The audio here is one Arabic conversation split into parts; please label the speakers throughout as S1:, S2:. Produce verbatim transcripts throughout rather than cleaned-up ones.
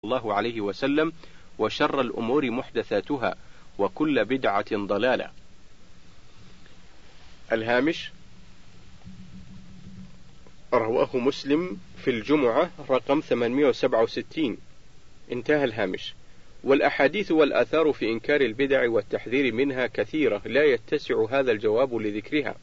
S1: الله عليه وسلم: وشر الأمور محدثاتها وكل بدعة ضلالة. الهامش: رواه مسلم في الجمعة رقم ثمانمائة وسبعة وستين. انتهى الهامش. والأحاديث والآثار في إنكار البدع والتحذير منها كثيرة لا يتسع هذا الجواب لذكرها.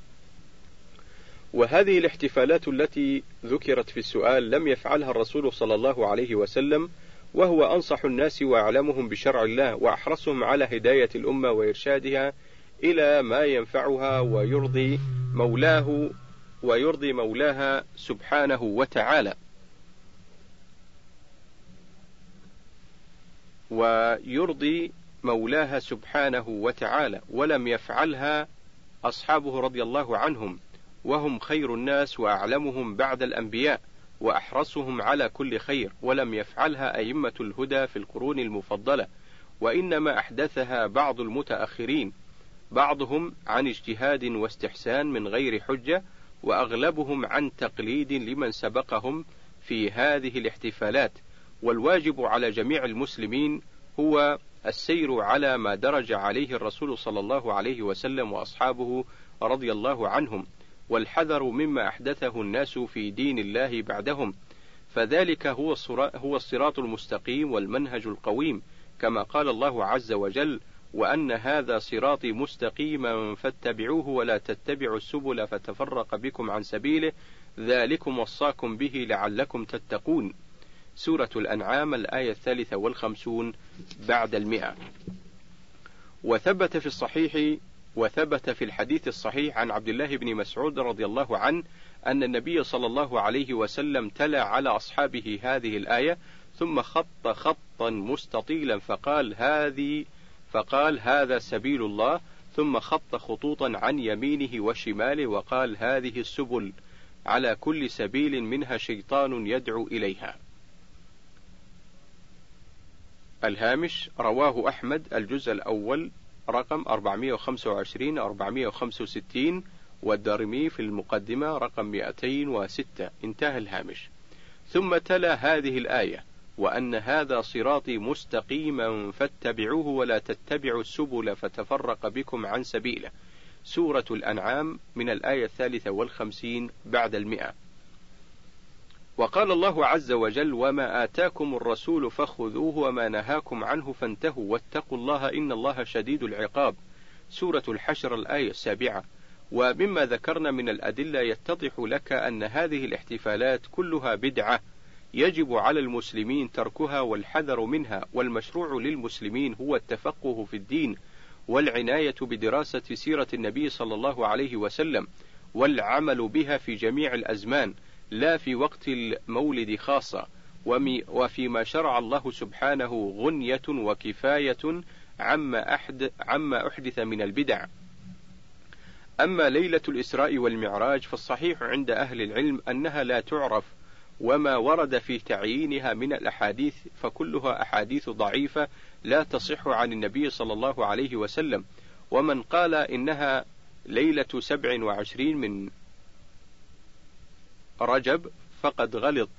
S1: وهذه الاحتفالات التي ذكرت في السؤال لم يفعلها الرسول صلى الله عليه وسلم، وهو أنصح الناس وأعلمهم بشرع الله وأحرصهم على هداية الأمة وإرشادها إلى ما ينفعها ويرضي مولاه ويرضي مولاها سبحانه وتعالى ويرضي مولاها سبحانه وتعالى ولم يفعلها أصحابه رضي الله عنهم، وهم خير الناس وأعلمهم بعد الأنبياء وأحرصهم على كل خير، ولم يفعلها أئمة الهدى في القرون المفضلة، وإنما أحدثها بعض المتأخرين، بعضهم عن اجتهاد واستحسان من غير حجة، وأغلبهم عن تقليد لمن سبقهم في هذه الاحتفالات. والواجب على جميع المسلمين هو السير على ما درج عليه الرسول صلى الله عليه وسلم وأصحابه رضي الله عنهم، والحذر مما أحدثه الناس في دين الله بعدهم، فذلك هو هو الصراط المستقيم والمنهج القويم، كما قال الله عز وجل: وأن هذا صراطي مستقيما فاتبعوه ولا تتبعوا السبل فتفرق بكم عن سبيله ذلكم وصاكم به لعلكم تتقون. سورة الأنعام الآية الثالثة والخمسون بعد المئة. وثبت في الصحيح وثبت في الحديث الصحيح عن عبد الله بن مسعود رضي الله عنه أن النبي صلى الله عليه وسلم تلا على أصحابه هذه الآية ثم خط خطا مستطيلا فقال هذه فقال هذا سبيل الله، ثم خط خطوطا عن يمينه وشماله وقال هذه السبل، على كل سبيل منها شيطان يدعو إليها. الهامش: رواه أحمد الجزء الأول رقم أربعمائة وخمسة وعشرين أربعمائة وخمسة وستين، والدارمي في المقدمة رقم مئتين وستة. انتهى الهامش. ثم تلا هذه الآية: وأن هذا صراطي مستقيما فاتبعوه ولا تتبعوا السبل فتفرق بكم عن سبيله. سورة الأنعام من الآية الثالثة والخمسين بعد المئة. وقال الله عز وجل: وما آتاكم الرسول فخذوه وما نهاكم عنه فانتهوا واتقوا الله إن الله شديد العقاب. سورة الحشر الآية السابعة. ومما ذكرنا من الأدلة يتضح لك أن هذه الاحتفالات كلها بدعة يجب على المسلمين تركها والحذر منها، والمشروع للمسلمين هو التفقه في الدين والعناية بدراسة سيرة النبي صلى الله عليه وسلم والعمل بها في جميع الأزمان، لا في وقت المولد خاصة، وفيما شرع الله سبحانه غنية وكفاية عما أحد عما أحدث من البدع. أما ليلة الإسراء والمعراج فالصحيح عند أهل العلم أنها لا تعرف، وما ورد في تعيينها من الأحاديث فكلها أحاديث ضعيفة لا تصح عن النبي صلى الله عليه وسلم. ومن قال إنها ليلة سبع وعشرين من رجب فقد غلط،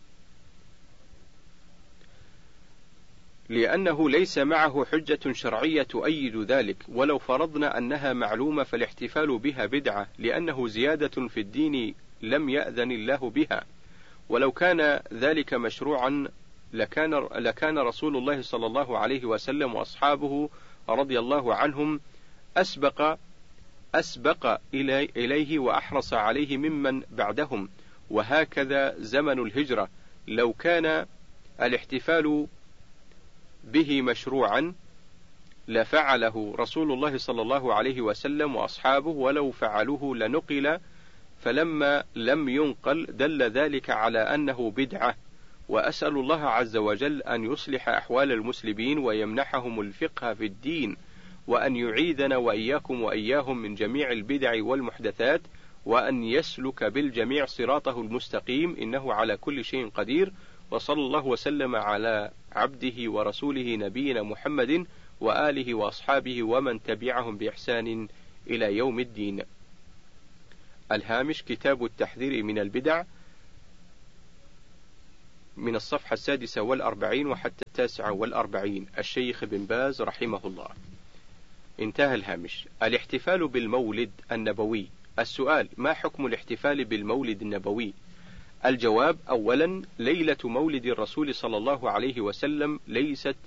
S1: لأنه ليس معه حجة شرعية تؤيد ذلك، ولو فرضنا أنها معلومة فالاحتفال بها بدعة، لأنه زيادة في الدين لم يأذن الله بها. ولو كان ذلك مشروعا لكان, لكان رسول الله صلى الله عليه وسلم وأصحابه رضي الله عنهم أسبق, أسبق إليه وأحرص عليه ممن بعدهم. وهكذا زمن الهجرة، لو كان الاحتفال به مشروعا لفعله رسول الله صلى الله عليه وسلم وأصحابه، ولو فعلوه لنقل، فلما لم ينقل دل ذلك على أنه بدعة. وأسأل الله عز وجل أن يصلح أحوال المسلمين ويمنحهم الفقه في الدين، وأن يعيذنا وإياكم وإياهم من جميع البدع والمحدثات، وأن يسلك بالجميع صراطه المستقيم، إنه على كل شيء قدير. وصلى الله وسلم على عبده ورسوله نبينا محمد وآله وأصحابه ومن تبعهم بإحسان إلى يوم الدين. الهامش: كتاب التحذير من البدع. من الصفحة السادسة والأربعين وحتى التاسعة والأربعين، الشيخ بن باز رحمه الله. انتهى الهامش. الاحتفال بالمولد النبوي. السؤال: ما حكم الاحتفال بالمولد النبوي؟ الجواب: أولا، ليلة مولد الرسول صلى الله عليه وسلم ليست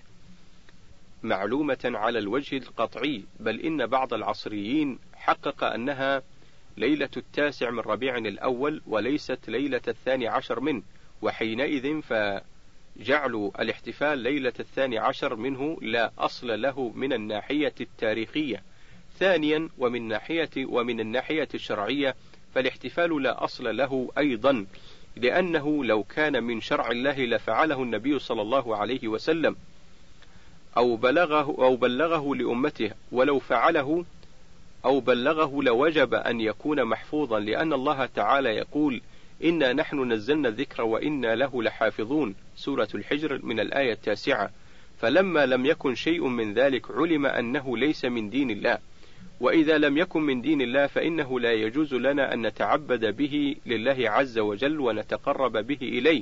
S1: معلومة على الوجه القطعي، بل إن بعض العصريين حقق أنها ليلة التاسع من ربيع الأول وليست ليلة الثاني عشر منه، وحينئذ فجعل الاحتفال ليلة الثاني عشر منه لا أصل له من الناحية التاريخية. ثانيا، ومن ناحية ومن الناحية الشرعية فالاحتفال لا أصل له أيضا، لأنه لو كان من شرع الله لفعله النبي صلى الله عليه وسلم أو بلغه أو بلغه لأمته، ولو فعله أو بلغه لوجب أن يكون محفوظا، لأن الله تعالى يقول: إنا نحن نزلنا الذكر وإنا له لحافظون، سورة الحجر من الآية التاسعة. فلما لم يكن شيء من ذلك علم أنه ليس من دين الله، وإذا لم يكن من دين الله فإنه لا يجوز لنا أن نتعبد به لله عز وجل ونتقرب به إليه.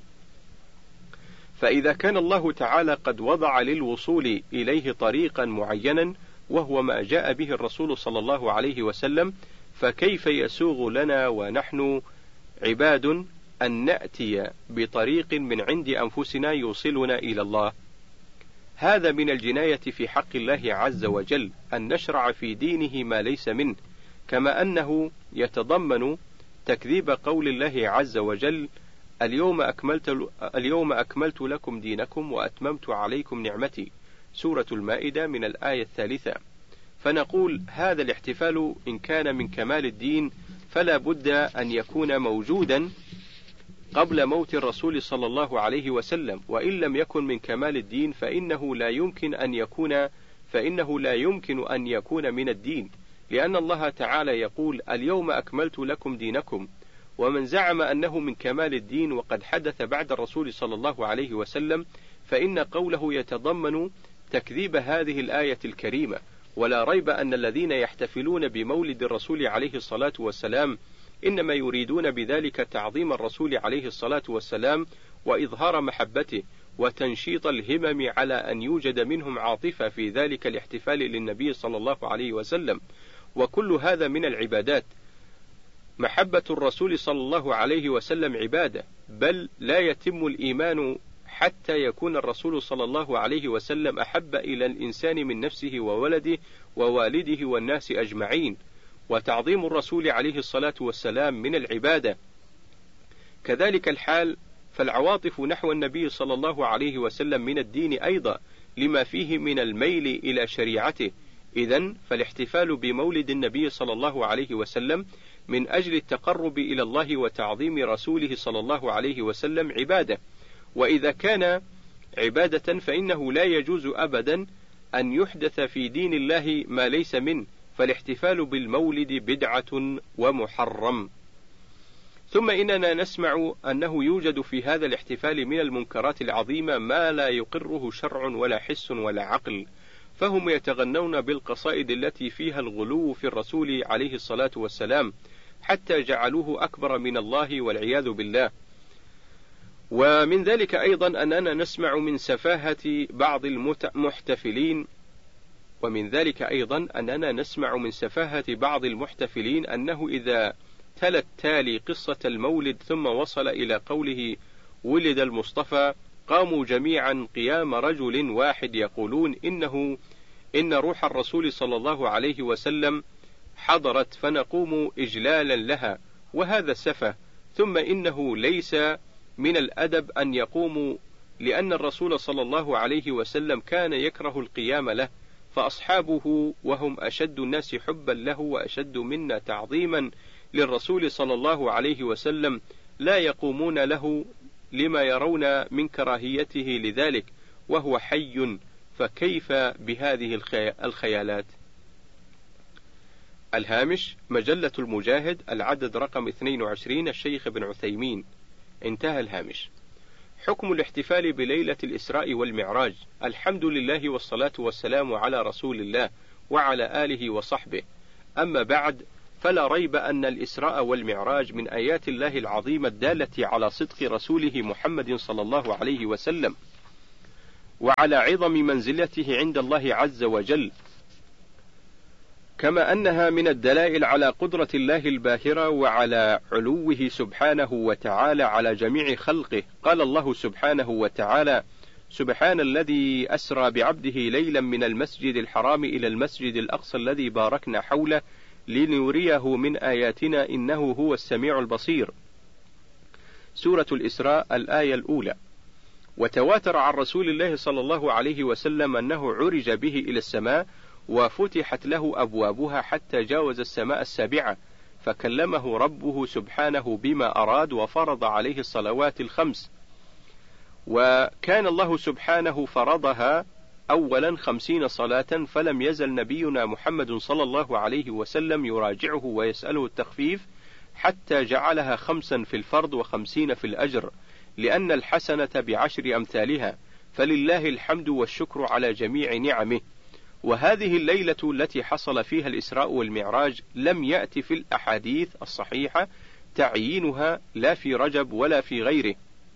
S1: فإذا كان الله تعالى قد وضع للوصول إليه طريقا معينا وهو ما جاء به الرسول صلى الله عليه وسلم، فكيف يسوغ لنا ونحن عباد أن نأتي بطريق من عند أنفسنا يوصلنا إلى الله؟ هذا من الجناية في حق الله عز وجل أن نشرع في دينه ما ليس منه، كما أنه يتضمن تكذيب قول الله عز وجل: اليوم أكملت, اليوم أكملت لكم دينكم وأتممت عليكم نعمتي، سورة المائدة من الآية الثالثة. فنقول: هذا الاحتفال إن كان من كمال الدين فلا بد أن يكون موجودا قبل موت الرسول صلى الله عليه وسلم، وإن لم يكن من كمال الدين فإنه لا يمكن أن يكون فإنه لا يمكن أن يكون من الدين، لأن الله تعالى يقول: اليوم أكملت لكم دينكم. ومن زعم أنه من كمال الدين وقد حدث بعد الرسول صلى الله عليه وسلم فإن قوله يتضمن تكذيب هذه الآية الكريمة. ولا ريب أن الذين يحتفلون بمولد الرسول عليه الصلاة والسلام إنما يريدون بذلك تعظيم الرسول عليه الصلاة والسلام وإظهار محبته وتنشيط الهمم على أن يوجد منهم عاطفة في ذلك الاحتفال للنبي صلى الله عليه وسلم. وكل هذا من العبادات. محبة الرسول صلى الله عليه وسلم عبادة، بل لا يتم الإيمان حتى يكون الرسول صلى الله عليه وسلم أحب إلى الإنسان من نفسه وولده ووالده والناس أجمعين. وتعظيم الرسول عليه الصلاة والسلام من العبادة. كذلك الحال فالعواطف نحو النبي صلى الله عليه وسلم من الدين أيضا، لما فيه من الميل إلى شريعته. إذن فالاحتفال بمولد النبي صلى الله عليه وسلم من أجل التقرب إلى الله وتعظيم رسوله صلى الله عليه وسلم عبادة. وإذا كان عبادة فإنه لا يجوز أبدا أن يحدث في دين الله ما ليس منه، فالاحتفال بالمولد بدعة ومحرم. ثم إننا نسمع أنه يوجد في هذا الاحتفال من المنكرات العظيمة ما لا يقره شرع ولا حس ولا عقل، فهم يتغنون بالقصائد التي فيها الغلو في الرسول عليه الصلاة والسلام حتى جعلوه أكبر من الله والعياذ بالله. ومن ذلك أيضا أننا نسمع من سفاهة بعض المحتفلين ومن ذلك أيضا أننا نسمع من سفاهة بعض المحتفلين أنه إذا تلا التالي قصة المولد ثم وصل إلى قوله ولد المصطفى قاموا جميعا قيام رجل واحد يقولون إنه إن روح الرسول صلى الله عليه وسلم حضرت، فنقوم إجلالا لها، وهذا سفه. ثم إنه ليس من الأدب أن يقوموا، لأن الرسول صلى الله عليه وسلم كان يكره القيام له، فأصحابه وهم أشد الناس حبا له وأشد منا تعظيما للرسول صلى الله عليه وسلم لا يقومون له لما يرون من كراهيته لذلك وهو حي، فكيف بهذه الخيالات؟ الهامش: مجلة المجاهد، العدد رقم اثنين وعشرين، الشيخ ابن عثيمين. انتهى الهامش. حكم الاحتفال بليلة الإسراء والمعراج. الحمد لله والصلاة والسلام على رسول الله وعلى آله وصحبه. أما بعد، فلا ريب أن الإسراء والمعراج من آيات الله العظيمة الدالة على صدق رسوله محمد صلى الله عليه وسلم، وعلى عظم منزلته عند الله عز وجل، كما أنها من الدلائل على قدرة الله الباهرة وعلى علوه سبحانه وتعالى على جميع خلقه. قال الله سبحانه وتعالى: سبحان الذي أسرى بعبده ليلا من المسجد الحرام إلى المسجد الأقصى الذي باركنا حوله لنريه من آياتنا إنه هو السميع البصير. سورة الإسراء الآية الأولى. وتواتر عن رسول الله صلى الله عليه وسلم أنه عرج به إلى السماء وفتحت له أبوابها حتى جاوز السماء السابعة، فكلمه ربه سبحانه بما أراد وفرض عليه الصلوات الخمس، وكان الله سبحانه فرضها أولا خمسين صلاة، فلم يزل نبينا محمد صلى الله عليه وسلم يراجعه ويسأله التخفيف حتى جعلها خمسا في الفرض وخمسين في الأجر، لأن الحسنة بعشر أمثالها، فلله الحمد والشكر على جميع نعمه. وهذه الليلة التي حصل فيها الإسراء والمعراج لم يأتي في الأحاديث الصحيحة تعيينها لا في رجب ولا في غيره،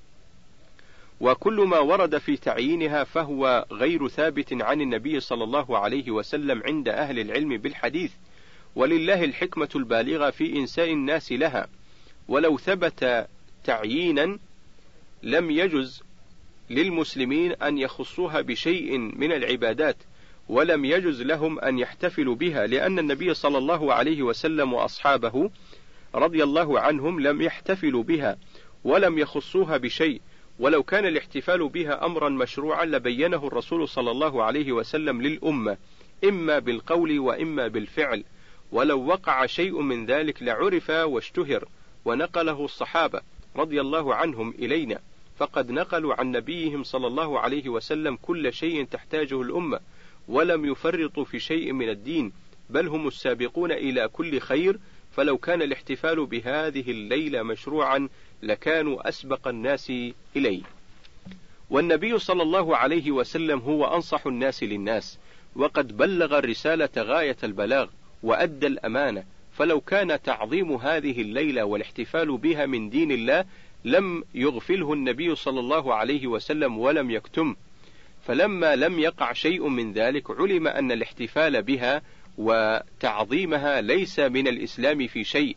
S1: وكل ما ورد في تعيينها فهو غير ثابت عن النبي صلى الله عليه وسلم عند أهل العلم بالحديث، ولله الحكمة البالغة في إنساء الناس لها. ولو ثبت تعيينا لم يجز للمسلمين أن يخصوها بشيء من العبادات، ولم يجز لهم أن يحتفلوا بها، لأن النبي صلى الله عليه وسلم وأصحابه رضي الله عنهم لم يحتفلوا بها ولم يخصوها بشيء. ولو كان الاحتفال بها أمرا مشروعا لبينه الرسول صلى الله عليه وسلم للأمة إما بالقول وإما بالفعل، ولو وقع شيء من ذلك لعرف واشتهر ونقله الصحابة رضي الله عنهم إلينا، فقد نقلوا عن نبيهم صلى الله عليه وسلم كل شيء تحتاجه الأمة، ولم يفرطوا في شيء من الدين، بل هم السابقون إلى كل خير. فلو كان الاحتفال بهذه الليلة مشروعا لكانوا أسبق الناس إليه. والنبي صلى الله عليه وسلم هو أنصح الناس للناس، وقد بلغ الرسالة غاية البلاغ وأدى الأمانة، فلو كان تعظيم هذه الليلة والاحتفال بها من دين الله لم يغفله النبي صلى الله عليه وسلم ولم يكتم، فلما لم يقع شيء من ذلك علم أن الاحتفال بها وتعظيمها ليس من الإسلام في شيء.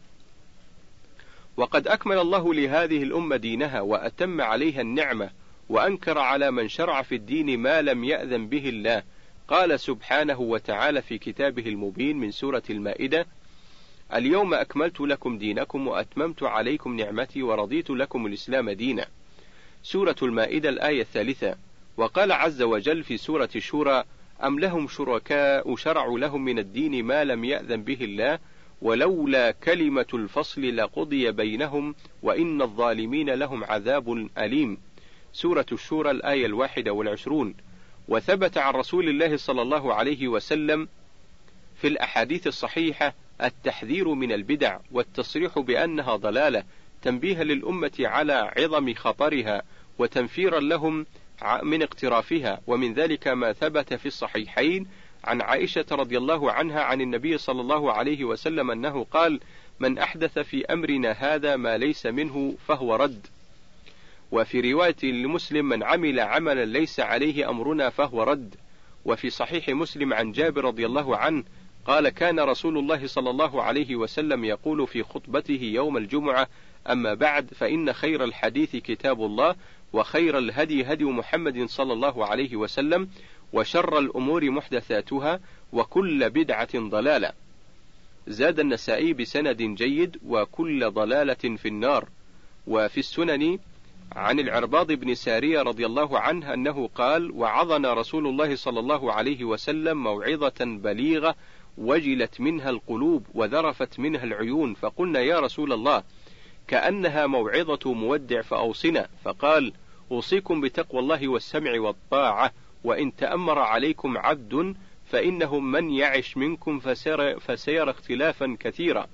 S1: وقد أكمل الله لهذه الأمة دينها وأتم عليها النعمة، وأنكر على من شرع في الدين ما لم يأذن به الله. قال سبحانه وتعالى في كتابه المبين من سورة المائدة: اليوم أكملت لكم دينكم وأتممت عليكم نعمتي ورضيت لكم الإسلام دينا. سورة المائدة الآية الثالثة. وقال عز وجل في سورة الشورى: أم لهم شركاء شرعوا لهم من الدين ما لم يأذن به الله ولولا كلمة الفصل لقضي بينهم وإن الظالمين لهم عذاب أليم. سورة الشورى الآية الواحدة والعشرون. وثبت عن رسول الله صلى الله عليه وسلم في الأحاديث الصحيحة التحذير من البدع والتصريح بأنها ضلالة، تنبيها للأمة على عظم خطرها وتنفيرا لهم من اقترافها. ومن ذلك ما ثبت في الصحيحين عن عائشة رضي الله عنها عن النبي صلى الله عليه وسلم أنه قال: من أحدث في أمرنا هذا ما ليس منه فهو رد. وفي رواية لمسلم: من عمل عملا ليس عليه أمرنا فهو رد. وفي صحيح مسلم عن جابر رضي الله عنه قال: كان رسول الله صلى الله عليه وسلم يقول في خطبته يوم الجمعة: أما بعد، فإن خير الحديث كتاب الله، وخير الهدي هدي محمد صلى الله عليه وسلم، وشر الأمور محدثاتها، وكل بدعة ضلالة. زاد النسائي بسند جيد: وكل ضلالة في النار. وفي السنن عن العرباض بن سارية رضي الله عنه أنه قال: وعظنا رسول الله صلى الله عليه وسلم موعظة بليغة وجلت منها القلوب وذرفت منها العيون، فقلنا: يا رسول الله، كأنها موعظة مودع فأوصنا. فقال: أوصيكم بتقوى الله والسمع والطاعة، وإن تأمر عليكم عبد فإنه من يعش منكم فسير, فسير اختلافا كثيرا،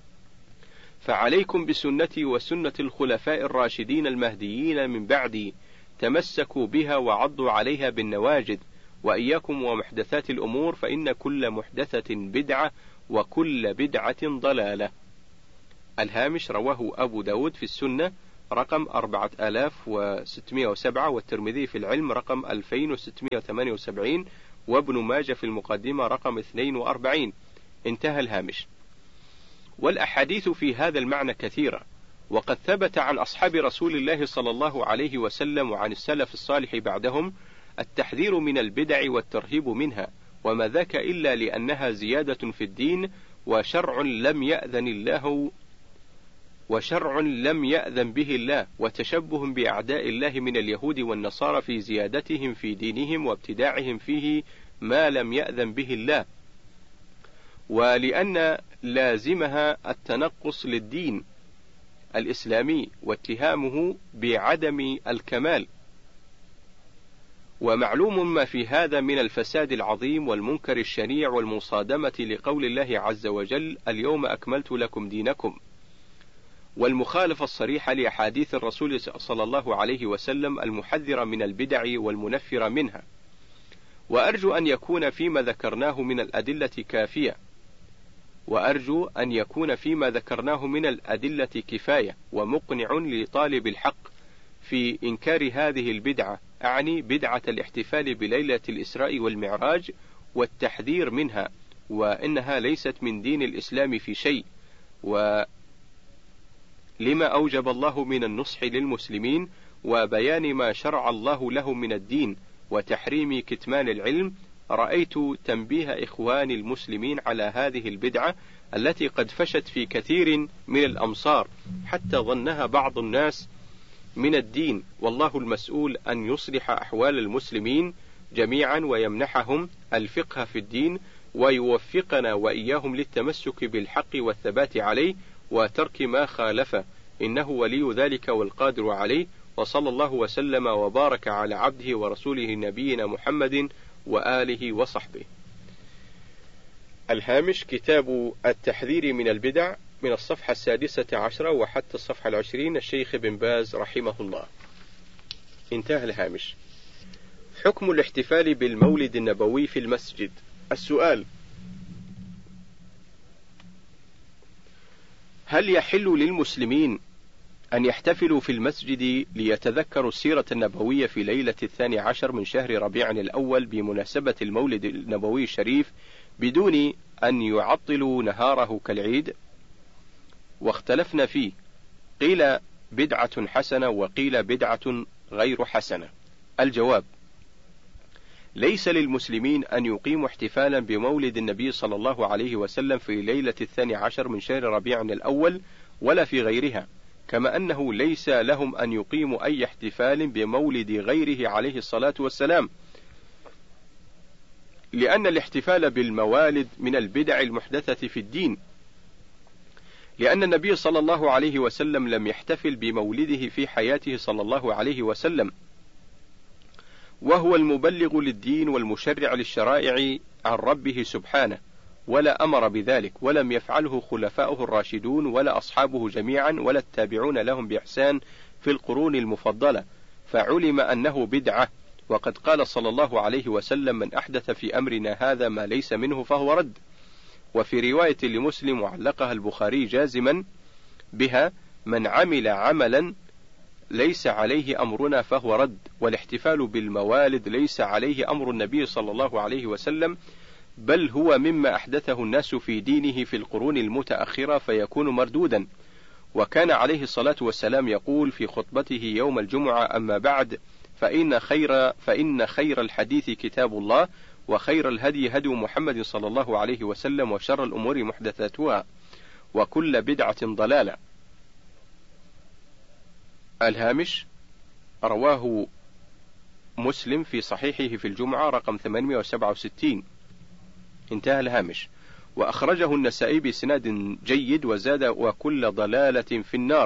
S1: فعليكم بسنتي وسنة الخلفاء الراشدين المهديين من بعدي، تمسكوا بها وعضوا عليها بالنواجذ، وإياكم ومحدثات الأمور، فإن كل محدثة بدعة وكل بدعة ضلالة. الهامش رواه أبو داود في السنة رقم أربعة آلاف وستمائة وسبعة، والترمذي في العلم رقم ألفين وستمائة وثمانية وسبعين، وابن ماجه في المقدمة رقم اثنين وأربعين. انتهى الهامش. والأحاديث في هذا المعنى كثيرة، وقد ثبت عن أصحاب رسول الله صلى الله عليه وسلم وعن السلف الصالح بعدهم التحذير من البدع والترهيب منها، وما ذاك إلا لأنها زيادة في الدين وشرع لم يأذن الله وشرع لم يأذن به الله، وتشبه بأعداء الله من اليهود والنصارى في زيادتهم في دينهم وابتداعهم فيه ما لم يأذن به الله، ولأن لازمها التنقص للدين الإسلامي واتهامه بعدم الكمال. ومعلوم ما في هذا من الفساد العظيم والمنكر الشنيع والمصادمة لقول الله عز وجل: اليوم أكملت لكم دينكم، والمخالفة الصريحة لأحاديث الرسول صلى الله عليه وسلم المحذرة من البدع والمنفرة منها. وأرجو أن يكون فيما ذكرناه من الأدلة كافية وأرجو أن يكون فيما ذكرناه من الأدلة كفاية ومقنع لطالب الحق في إنكار هذه البدعة، أعني بدعة الاحتفال بليلة الإسراء والمعراج، والتحذير منها، وإنها ليست من دين الإسلام في شيء، ولما أوجب الله من النصح للمسلمين وبيان ما شرع الله له من الدين وتحريم كتمان العلم. رأيت تنبيه إخوان المسلمين على هذه البدعة التي قد فشت في كثير من الأمصار حتى ظنها بعض الناس من الدين، والله المسؤول أن يصلح أحوال المسلمين جميعا ويمنحهم الفقه في الدين ويوفقنا وإياهم للتمسك بالحق والثبات عليه وترك ما خالفه، إنه ولي ذلك والقادر عليه. وصلى الله وسلم وبارك على عبده ورسوله نبينا محمد وآله وصحبه. الهامش: كتاب التحذير من البدع، من الصفحة السادسة عشرة وحتى الصفحة العشرين، الشيخ بن باز رحمه الله. انتهى الهامش. حكم الاحتفال بالمولد النبوي في المسجد. السؤال: هل يحل للمسلمين أن يحتفلوا في المسجد ليتذكروا السيرة النبوية في ليلة الثاني عشر من شهر ربيع الأول بمناسبة المولد النبوي الشريف بدون أن يعطلوا نهاره كالعيد؟ واختلفنا فيه، قيل بدعة حسنة وقيل بدعة غير حسنة. الجواب: ليس للمسلمين أن يقيموا احتفالا بمولد النبي صلى الله عليه وسلم في ليلة الثاني عشر من شهر ربيع الأول ولا في غيرها، كما أنه ليس لهم أن يقيموا أي احتفال بمولد غيره عليه الصلاة والسلام، لأن الاحتفال بالموالد من البدع المحدثة في الدين، لأن النبي صلى الله عليه وسلم لم يحتفل بمولده في حياته صلى الله عليه وسلم، وهو المبلغ للدين والمشرع للشرائع عن ربه سبحانه، ولا أمر بذلك، ولم يفعله خلفاؤه الراشدون ولا أصحابه جميعا ولا التابعون لهم بإحسان في القرون المفضلة، فعلم أنه بدعة. وقد قال صلى الله عليه وسلم: من أحدث في أمرنا هذا ما ليس منه فهو رد. وفي رواية لمسلم وعلقها البخاري جازما بها: من عمل عملا ليس عليه أمرنا فهو رد. والاحتفال بالموالد ليس عليه أمر النبي صلى الله عليه وسلم، بل هو مما أحدثه الناس في دينه في القرون المتأخرة فيكون مردودا. وكان عليه الصلاة والسلام يقول في خطبته يوم الجمعة: أما بعد فإن خير, فإن خير الحديث كتاب الله، وخير الهدي هدي محمد صلى الله عليه وسلم، وشر الأمور محدثاتها، وكل بدعة ضلالة. الهامش: رواه مسلم في صحيحه في الجمعة رقم ثمانمائة وسبعة وستين. انتهى الهامش. وأخرجه النسائي بإسناد جيد وزاد: وكل ضلالة في النار.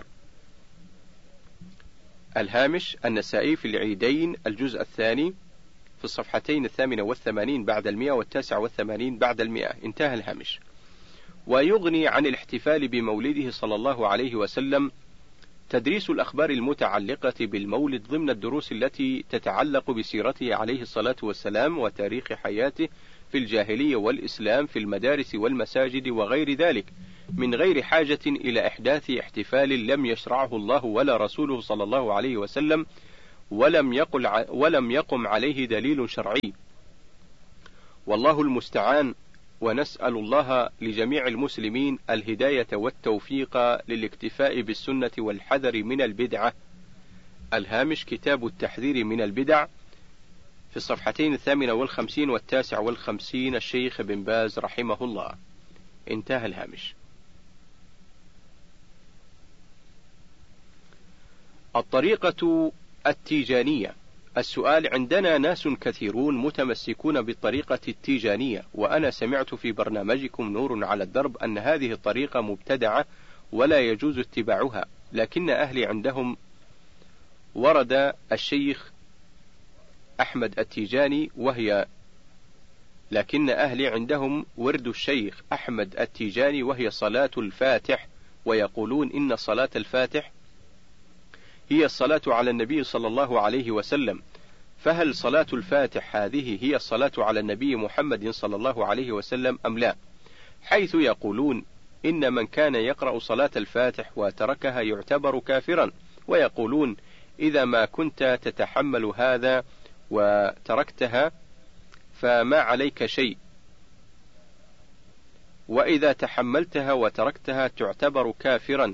S1: الهامش: النسائي في العيدين الجزء الثاني في الصفحتين الثامنة والثمانين بعد المئة والتاسع والثمانين بعد المئة. انتهى الهامش. ويغني عن الاحتفال بمولده صلى الله عليه وسلم تدريس الأخبار المتعلقة بالمولد ضمن الدروس التي تتعلق بسيرته عليه الصلاة والسلام وتاريخ حياته، في الجاهلية والإسلام في المدارس والمساجد وغير ذلك، من غير حاجة إلى إحداث احتفال لم يشرعه الله ولا رسوله صلى الله عليه وسلم، ولم يقل ولم يقم عليه دليل شرعي. والله المستعان، ونسأل الله لجميع المسلمين الهداية والتوفيق للاكتفاء بالسنة والحذر من البدعة. الهامش: كتاب التحذير من البدع، في الصفحتين الثامنة والخمسين والتاسع والخمسين، الشيخ بن باز رحمه الله. انتهى الهامش. الطريقة التيجانية. السؤال: عندنا ناس كثيرون متمسكون بالطريقة التيجانية، وأنا سمعت في برنامجكم نور على الدرب أن هذه الطريقة مبتدعة ولا يجوز اتباعها، لكن أهلي عندهم ورد الشيخ أحمد التيجاني وهي لكن أهلي عندهم ورد الشيخ أحمد التيجاني وهي صلاة الفاتح، ويقولون إن صلاة الفاتح هي الصلاة على النبي صلى الله عليه وسلم، فهل صلاة الفاتح هذه هي الصلاة على النبي محمد صلى الله عليه وسلم أم لا؟ حيث يقولون إن من كان يقرأ صلاة الفاتح وتركها يعتبر كافرا، ويقولون إذا ما كنت تتحمل هذا وتركتها فما عليك شيء، وإذا تحملتها وتركتها تعتبر كافرا.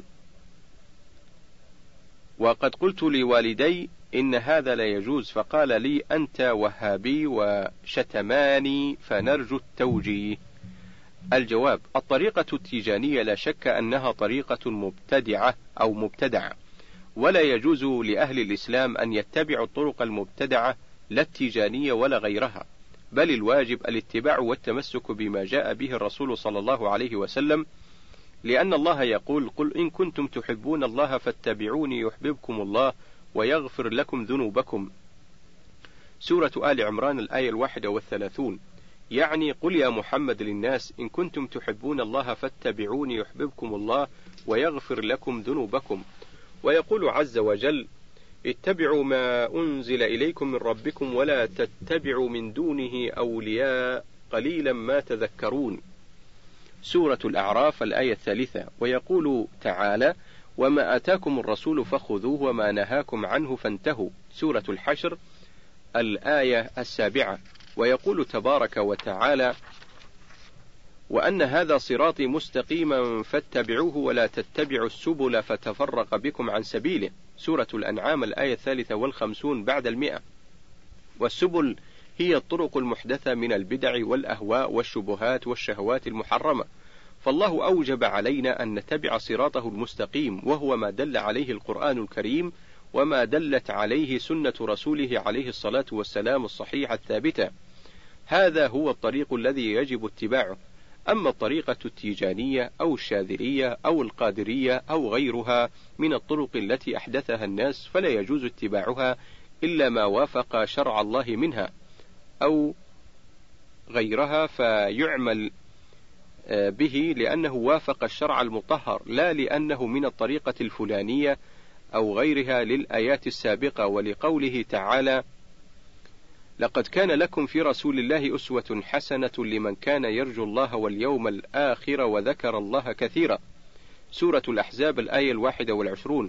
S1: وقد قلت لوالدي إن هذا لا يجوز، فقال لي أنت وهابي، وشتماني، فنرجو التوجيه. الجواب: الطريقة التيجانية لا شك أنها طريقة مبتدعة أو مبتدعة، ولا يجوز لأهل الإسلام أن يتبعوا الطرق المبتدعة لا التيجانية ولا غيرها، بل الواجب الاتباع والتمسك بما جاء به الرسول صلى الله عليه وسلم، لأن الله يقول: قل إن كنتم تحبون الله فاتبعوني يحببكم الله ويغفر لكم ذنوبكم. سورة آل عمران الآية الواحدة والثلاثون. يعني قل يا محمد للناس: إن كنتم تحبون الله فاتبعوني يحببكم الله ويغفر لكم ذنوبكم. ويقول عز وجل: اتبعوا ما أنزل إليكم من ربكم ولا تتبعوا من دونه أولياء قليلا ما تذكرون. سورة الأعراف الآية الثالثة. ويقول تعالى: وما آتاكم الرسول فخذوه وما نهاكم عنه فانتهوا. سورة الحشر الآية السابعة. ويقول تبارك وتعالى: وأن هذا صراطي مستقيما فاتبعوه ولا تتبعوا السبل فتفرق بكم عن سبيله. سورة الأنعام الآية الثالثة والخمسون بعد المئة. والسبل هي الطرق المحدثة من البدع والأهواء والشبهات والشهوات المحرمة، فالله أوجب علينا أن نتبع صراطه المستقيم، وهو ما دل عليه القرآن الكريم وما دلت عليه سنة رسوله عليه الصلاة والسلام الصحيحة الثابتة. هذا هو الطريق الذي يجب اتباعه. أما الطريقة التيجانية أو الشاذلية أو القادرية أو غيرها من الطرق التي أحدثها الناس فلا يجوز اتباعها إلا ما وافق شرع الله منها أو غيرها فيعمل به لأنه وافق الشرع المطهر، لا لأنه من الطريقة الفلانية أو غيرها للآيات السابقة، ولقوله تعالى: لقد كان لكم في رسول الله أسوة حسنة لمن كان يرجو الله واليوم الآخر وذكر الله كثيرا. سورة الأحزاب الآية الواحدة والعشرون.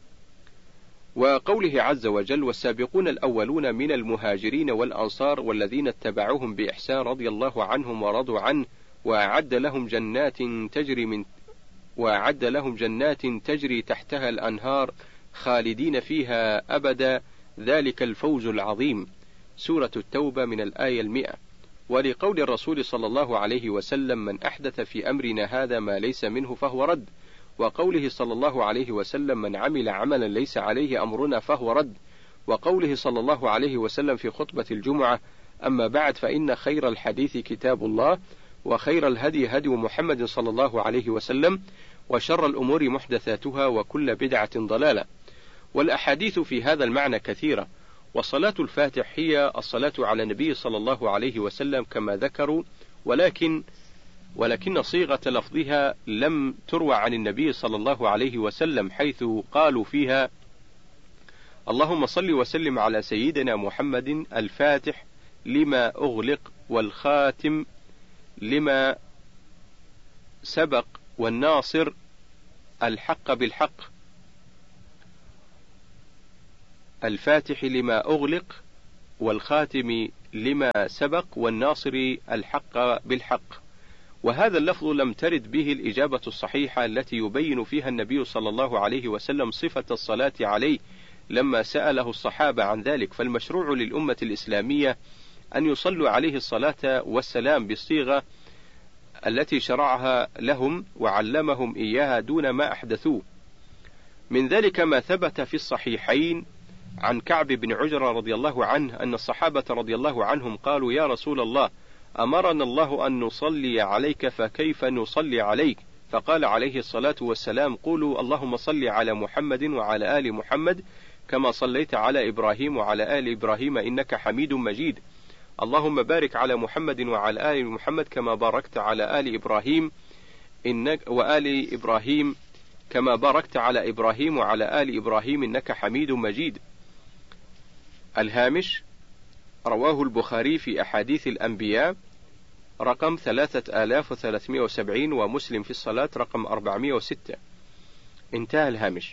S1: وقوله عز وجل: والسابقون الأولون من المهاجرين والأنصار والذين اتبعوهم بإحسان رضي الله عنهم ورضوا عنه وأعد لهم جنات تجري من وأعد لهم جنات تجري تحتها الأنهار خالدين فيها أبدا ذلك الفوز العظيم. سورة التوبة من الآية المئة. ولقول الرسول صلى الله عليه وسلم: من أحدث في أمرنا هذا ما ليس منه فهو رد. وقوله صلى الله عليه وسلم: من عمل عملا ليس عليه أمرنا فهو رد. وقوله صلى الله عليه وسلم في خطبة الجمعة: أما بعد فإن خير الحديث كتاب الله وخير الهدي هدي محمد صلى الله عليه وسلم وشر الأمور محدثاتها وكل بدعة ضلالة. والأحاديث في هذا المعنى كثيرة. وصلاة الفاتح هي الصلاة على النبي صلى الله عليه وسلم كما ذكروا، ولكن ولكن صيغة لفظها لم تروى عن النبي صلى الله عليه وسلم، حيث قالوا فيها: اللهم صل وسلم على سيدنا محمد الفاتح لما أغلق والخاتم لما سبق والناصر الحق بالحق، الفاتح لما أغلق والخاتم لما سبق والناصر الحق بالحق. وهذا اللفظ لم ترد به الإجابة الصحيحة التي يبين فيها النبي صلى الله عليه وسلم صفة الصلاة عليه لما سأله الصحابة عن ذلك. فالمشروع للأمة الإسلامية أن يصلوا عليه الصلاة والسلام بالصيغة التي شرعها لهم وعلمهم إياها دون ما أحدثوه. من ذلك ما ثبت في الصحيحين عن كعب بن عجرة رضي الله عنه أن الصحابة رضي الله عنهم قالوا: يا رسول الله، أمرنا الله أن نصلي عليك فكيف نصلي عليك؟ فقال عليه الصلاة والسلام: قولوا اللهم صل على محمد وعلى آل محمد كما صليت على إبراهيم وعلى آل إبراهيم إنك حميد مجيد، اللهم بارك على محمد وعلى آل محمد كما باركت على آل إبراهيم إنك وآل إبراهيم كما باركت على إبراهيم وعلى آل إبراهيم إنك حميد مجيد. الهامش: رواه البخاري في أحاديث الأنبياء رقم ثلاثة آلاف وثلاثمائة وسبعين، ومسلم في الصلاة رقم أربعمائة وستة. انتهى الهامش.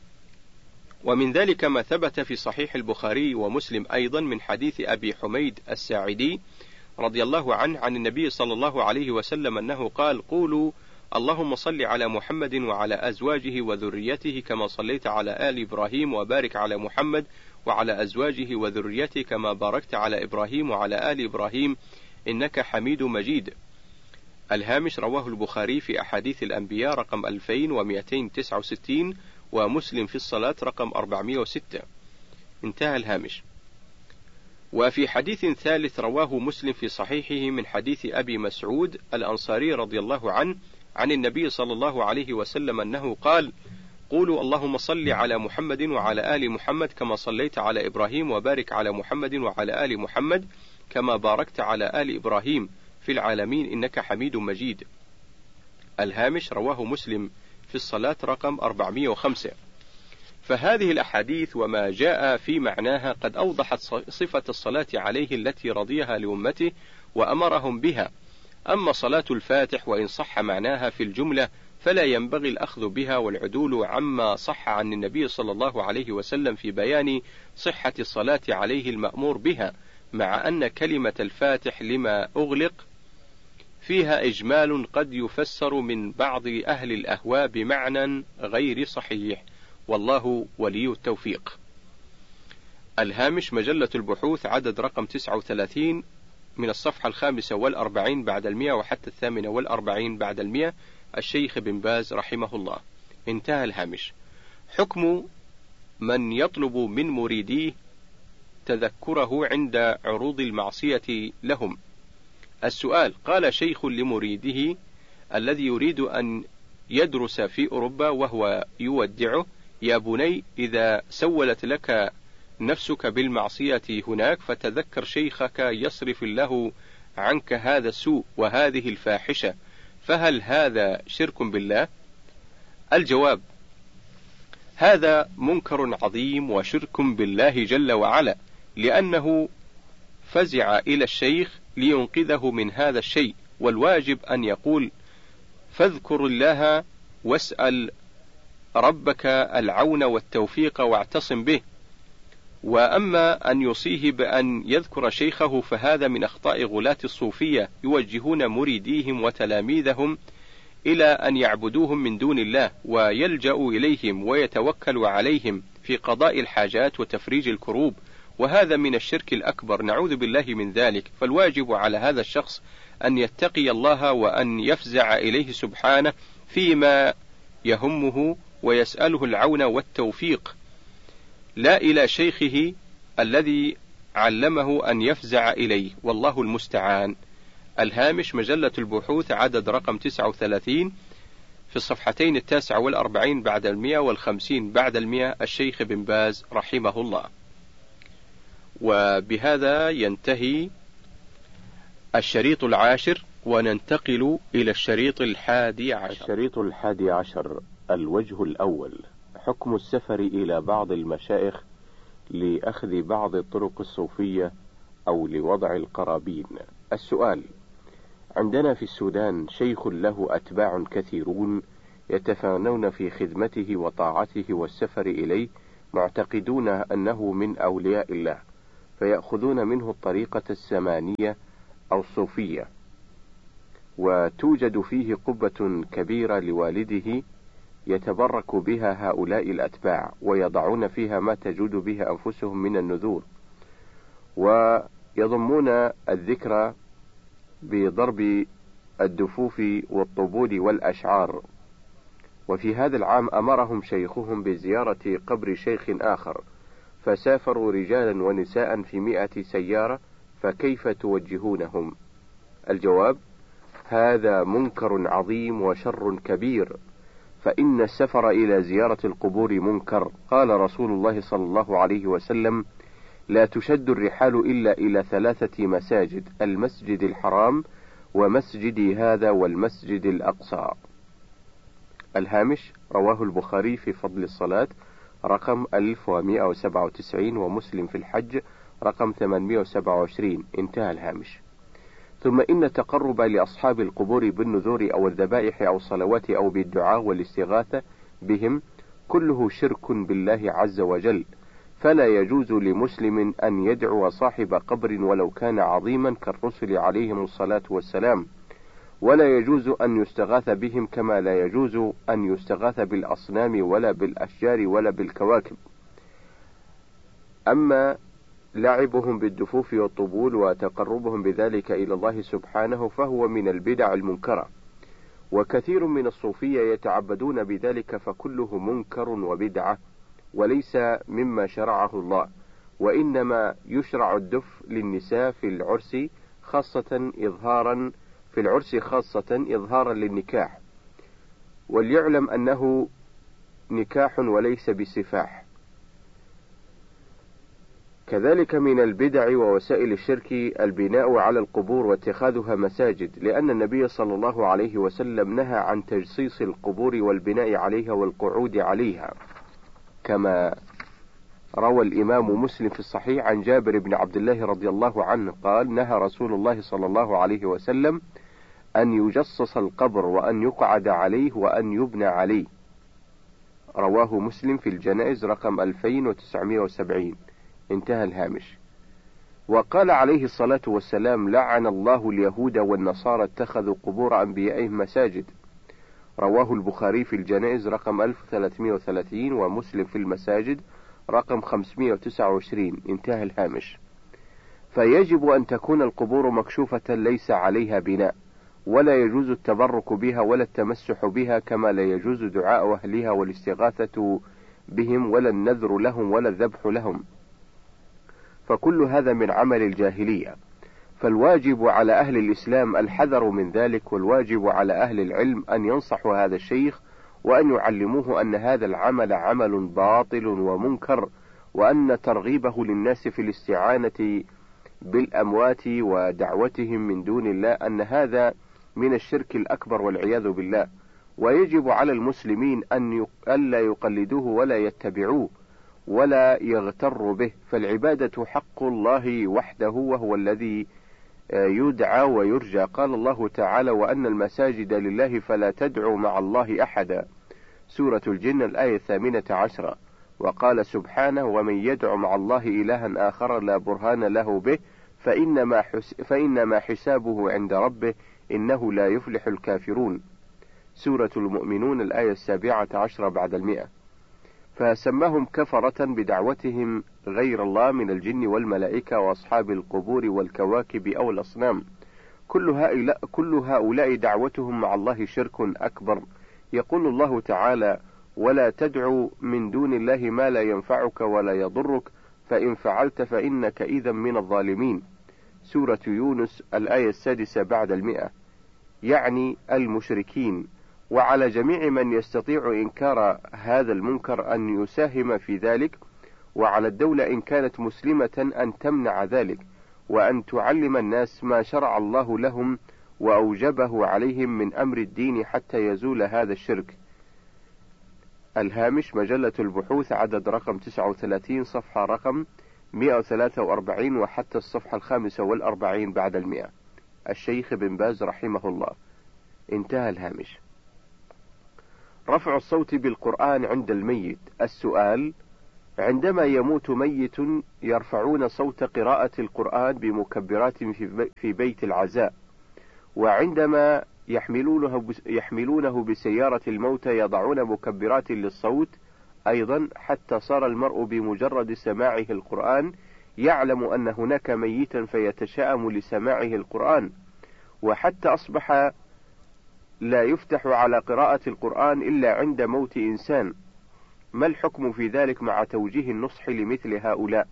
S1: ومن ذلك ما ثبت في صحيح البخاري ومسلم أيضا من حديث أبي حميد الساعدي رضي الله عنه عن النبي صلى الله عليه وسلم أنه قال: قولوا اللهم صل على محمد وعلى أزواجه وذريته كما صليت على آل إبراهيم وبارك على محمد وعلى أزواجه وذريته كما باركت على إبراهيم وعلى آل إبراهيم إنك حميد مجيد. الهامش: رواه البخاري في أحاديث الأنبياء رقم ألفين ومئتين وتسعة وستين، ومسلم في الصلاة رقم أربعمائة وستة. انتهى الهامش. وفي حديث ثالث رواه مسلم في صحيحه من حديث أبي مسعود الأنصاري رضي الله عنه عن النبي صلى الله عليه وسلم أنه قال: قولوا اللهم صل على محمد وعلى آل محمد كما صليت على إبراهيم وبارك على محمد وعلى آل محمد كما باركت على آل إبراهيم في العالمين إنك حميد مجيد. الهامش: رواه مسلم في الصلاة رقم أربعمائة وخمسة. فهذه الأحاديث وما جاء في معناها قد أوضحت صفة الصلاة عليه التي رضيها لأمته وأمرهم بها. أما صلاة الفاتح وإن صح معناها في الجملة فلا ينبغي الأخذ بها والعدول عما صح عن النبي صلى الله عليه وسلم في بيان صحة الصلاة عليه المأمور بها، مع أن كلمة الفاتح لما أغلق فيها إجمال قد يفسر من بعض أهل الأهواء بمعنى غير صحيح، والله ولي التوفيق. الهامش: مجلة البحوث عدد رقم تسعة وثلاثين من الصفحة الخامسة والأربعين بعد المئة وحتى الثامنة والأربعين بعد المئة، الشيخ بن باز رحمه الله. انتهى الهامش. حكم من يطلب من مريديه تذكره عند عروض المعصية لهم. السؤال: قال شيخ لمريده الذي يريد أن يدرس في أوروبا وهو يودعه: يا بني، إذا سولت لك نفسك بالمعصية هناك فتذكر شيخك يصرف الله عنك هذا السوء وهذه الفاحشة، فهل هذا شرك بالله؟ الجواب: هذا منكر عظيم وشرك بالله جل وعلا، لأنه فزع إلى الشيخ لينقذه من هذا الشيء، والواجب أن يقول: فاذكر الله واسأل ربك العون والتوفيق واعتصم به. وأما أن يوصيه بأن يذكر شيخه فهذا من أخطاء غلاة الصوفية، يوجهون مريديهم وتلاميذهم إلى أن يعبدوهم من دون الله ويلجأوا إليهم ويتوكلوا عليهم في قضاء الحاجات وتفريج الكروب، وهذا من الشرك الأكبر، نعوذ بالله من ذلك. فالواجب على هذا الشخص أن يتقي الله وأن يفزع إليه سبحانه فيما يهمه ويسأله العون والتوفيق، لا إلى شيخه الذي علمه أن يفزع إليه، والله المستعان. الهامش: مجلة البحوث عدد رقم تسعة وثلاثين في الصفحتين التاسعة والأربعين بعد المئة والخمسين بعد المئة، الشيخ بن باز رحمه الله. وبهذا ينتهي الشريط العاشر، وننتقل إلى الشريط الحادي عشر. الشريط الحادي عشر: الوجه الأول، حكم السفر إلى بعض المشايخ لأخذ بعض الطرق الصوفية أو لوضع القرابين. السؤال: عندنا في السودان شيخ له أتباع كثيرون يتفانون في خدمته وطاعته والسفر إليه، معتقدون أنه من أولياء الله، فيأخذون منه الطريقة السمانية أو الصوفية، وتوجد فيه قبة كبيرة لوالده يتبرك بها هؤلاء الأتباع، ويضعون فيها ما تجود به أنفسهم من النذور، ويضمون الذكر بضرب الدفوف والطبول والأشعار. وفي هذا العام أمرهم شيخهم بزيارة قبر شيخ آخر، فسافروا رجالا ونساء في مئة سيارة، فكيف توجهونهم؟ الجواب: هذا منكر عظيم وشر كبير، فإن السفر إلى زيارة القبور منكر. قال رسول الله صلى الله عليه وسلم: لا تشد الرحال إلا إلى ثلاثة مساجد: المسجد الحرام، ومسجدي هذا، والمسجد الأقصى. الهامش: رواه البخاري في فضل الصلاة رقم ألف ومئة وسبعة وتسعين، ومسلم في الحج رقم ثمانمئة وسبعة وعشرين. انتهى الهامش. ثم إن التقرب لأصحاب القبور بالنذور أو الذبائح أو الصلوات أو بالدعاء والاستغاثة بهم كله شرك بالله عز وجل، فلا يجوز لمسلم أن يدعو صاحب قبر ولو كان عظيما كالرسل عليهم الصلاة والسلام، ولا يجوز أن يستغاث بهم، كما لا يجوز أن يستغاث بالأصنام ولا بالأشجار ولا بالكواكب. أما لعبهم بالدفوف والطبول وتقربهم بذلك إلى الله سبحانه فهو من البدع المنكرة، وكثير من الصوفية يتعبدون بذلك، فكله منكر وبدعة، وليس مما شرعه الله، وإنما يشرع الدف للنساء في العرس خاصة إظهارا في العرس خاصة إظهارا للنكاح، وليعلم أنه نكاح وليس بسفاح. كذلك من البدع ووسائل الشرك البناء على القبور واتخاذها مساجد، لأن النبي صلى الله عليه وسلم نهى عن تجصيص القبور والبناء عليها والقعود عليها، كما روى الإمام مسلم في الصحيح عن جابر بن عبد الله رضي الله عنه قال: نهى رسول الله صلى الله عليه وسلم أن يجصص القبر وأن يقعد عليه وأن يبنى عليه. رواه مسلم في الجنائز رقم ألفين وتسعمئة وسبعين. انتهى الهامش. وقال عليه الصلاة والسلام: لعن الله اليهود والنصارى اتخذوا قبور أنبيائهم مساجد. رواه البخاري في الجنائز رقم ألف وثلاثمئة وثلاثين، ومسلم في المساجد رقم خمسمئة وتسعة وعشرين. انتهى الهامش. فيجب أن تكون القبور مكشوفة ليس عليها بناء، ولا يجوز التبرك بها ولا التمسح بها، كما لا يجوز دعاء أهلها والاستغاثة بهم ولا النذر لهم ولا الذبح لهم، فكل هذا من عمل الجاهلية. فالواجب على أهل الإسلام الحذر من ذلك، والواجب على أهل العلم أن ينصحوا هذا الشيخ وأن يعلموه أن هذا العمل عمل باطل ومنكر، وأن ترغيبه للناس في الاستعانة بالأموات ودعوتهم من دون الله أن هذا من الشرك الأكبر والعياذ بالله. ويجب على المسلمين أن ألا يقلدوه ولا يتبعوه ولا يغتروا به، فالعبادة حق الله وحده، وهو الذي يدعى ويرجى. قال الله تعالى: وأن المساجد لله فلا تدعوا مع الله أحدا. سورة الجن الآية الثامنة عشرة. وقال سبحانه: ومن يدع مع الله إلها آخر لا برهان له به فإنما, حس فإنما حسابه عند ربه إنه لا يفلح الكافرون. سورة المؤمنون الآية السابعة عشرة بعد المئة. فسماهم كفرة بدعوتهم غير الله من الجن والملائكة وأصحاب القبور والكواكب أو الأصنام. كل هؤلاء, كل هؤلاء دعوتهم مع الله شرك أكبر. يقول الله تعالى: ولا تدعوا من دون الله ما لا ينفعك ولا يضرك فإن فعلت فإنك إذا من الظالمين. سورة يونس الآية السادسة بعد المئة، يعني المشركين. وعلى جميع من يستطيع إنكار هذا المنكر أن يساهم في ذلك، وعلى الدولة إن كانت مسلمة أن تمنع ذلك، وأن تعلم الناس ما شرع الله لهم وأوجبه عليهم من أمر الدين حتى يزول هذا الشرك. الهامش: مجلة البحوث عدد رقم تسعة وثلاثين صفحة رقم مئة وثلاثة وأربعين، وحتى الصفحة الخامسة والأربعين بعد المئة. الشيخ بن باز رحمه الله. انتهى الهامش. رفع الصوت بالقرآن عند الميت. السؤال: عندما يموت ميت يرفعون صوت قراءة القرآن بمكبرات في بيت العزاء، وعندما يحملونه يحملونه بسيارة الموتى يضعون مكبرات للصوت أيضا، حتى صار المرء بمجرد سماعه القرآن يعلم أن هناك ميتا فيتشائم لسماعه القرآن، وحتى أصبح لا يفتح على قراءة القرآن إلا عند موت إنسان. ما الحكم في ذلك مع توجيه النصح لمثل هؤلاء؟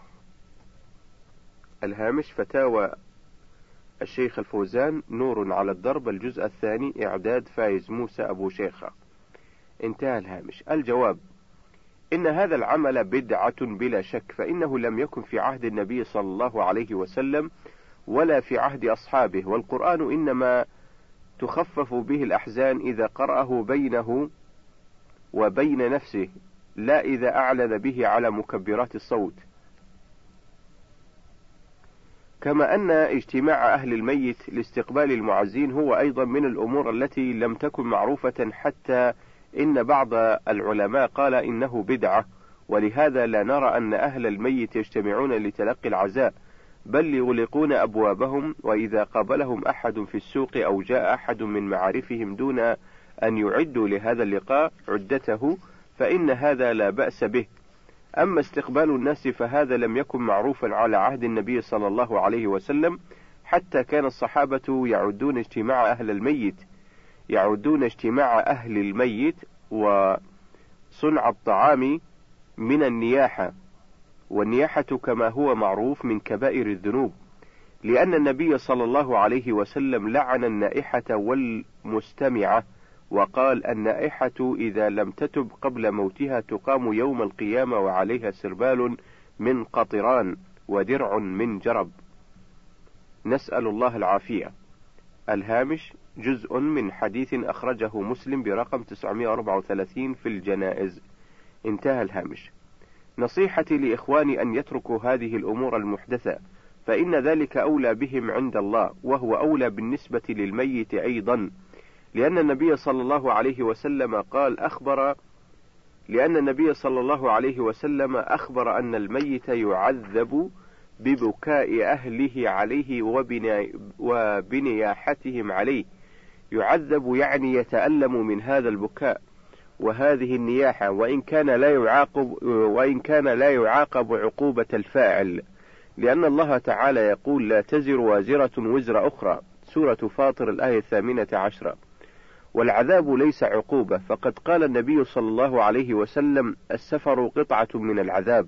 S1: الهامش. فتاوى الشيخ الفوزان، نور على الدرب، الجزء الثاني، إعداد فايز موسى أبو شيخة. انتهى الهامش. الجواب: إن هذا العمل بدعة بلا شك، فإنه لم يكن في عهد النبي صلى الله عليه وسلم ولا في عهد أصحابه، والقرآن إنما تخفف به الأحزان إذا قرأه بينه وبين نفسه، لا إذا أعلن به على مكبرات الصوت. كما أن اجتماع أهل الميت لاستقبال المعزين هو أيضا من الأمور التي لم تكن معروفة، حتى إن بعض العلماء قال إنه بدعة، ولهذا لا نرى أن أهل الميت يجتمعون لتلقي العزاء، بل يغلقون أبوابهم، وإذا قابلهم أحد في السوق أو جاء أحد من معارفهم دون أن يعدوا لهذا اللقاء عدته فإن هذا لا بأس به. أما استقبال الناس فهذا لم يكن معروفا على عهد النبي صلى الله عليه وسلم، حتى كان الصحابة يعدون اجتماع أهل الميت يعدون اجتماع أهل الميت وصنع الطعام من النياحة، والنياحة كما هو معروف من كبائر الذنوب، لأن النبي صلى الله عليه وسلم لعن النائحة والمستمعة، وقال: النائحة إذا لم تتب قبل موتها تقام يوم القيامة وعليها سربال من قطران ودرع من جرب. نسأل الله العافية. الهامش. جزء من حديث أخرجه مسلم برقم تسعمائة وأربعة وثلاثين في الجنائز. انتهى الهامش. نصيحتي لإخواني أن يتركوا هذه الأمور المحدثة، فإن ذلك أولى بهم عند الله، وهو أولى بالنسبة للميت أيضا، لأن النبي صلى الله عليه وسلم قال أخبر لأن النبي صلى الله عليه وسلم أخبر أن الميت يعذب ببكاء أهله عليه وبنياحتهم عليه. يعذب يعني يتألم من هذا البكاء وهذه النياحة، وإن كان لا يعاقب وإن كان لا يعاقب عقوبة الفاعل، لأن الله تعالى يقول: لا تزر وازرة وزر أخرى، سورة فاطر الآية الثامنة عشرة. والعذاب ليس عقوبة، فقد قال النبي صلى الله عليه وسلم: السفر قطعة من العذاب.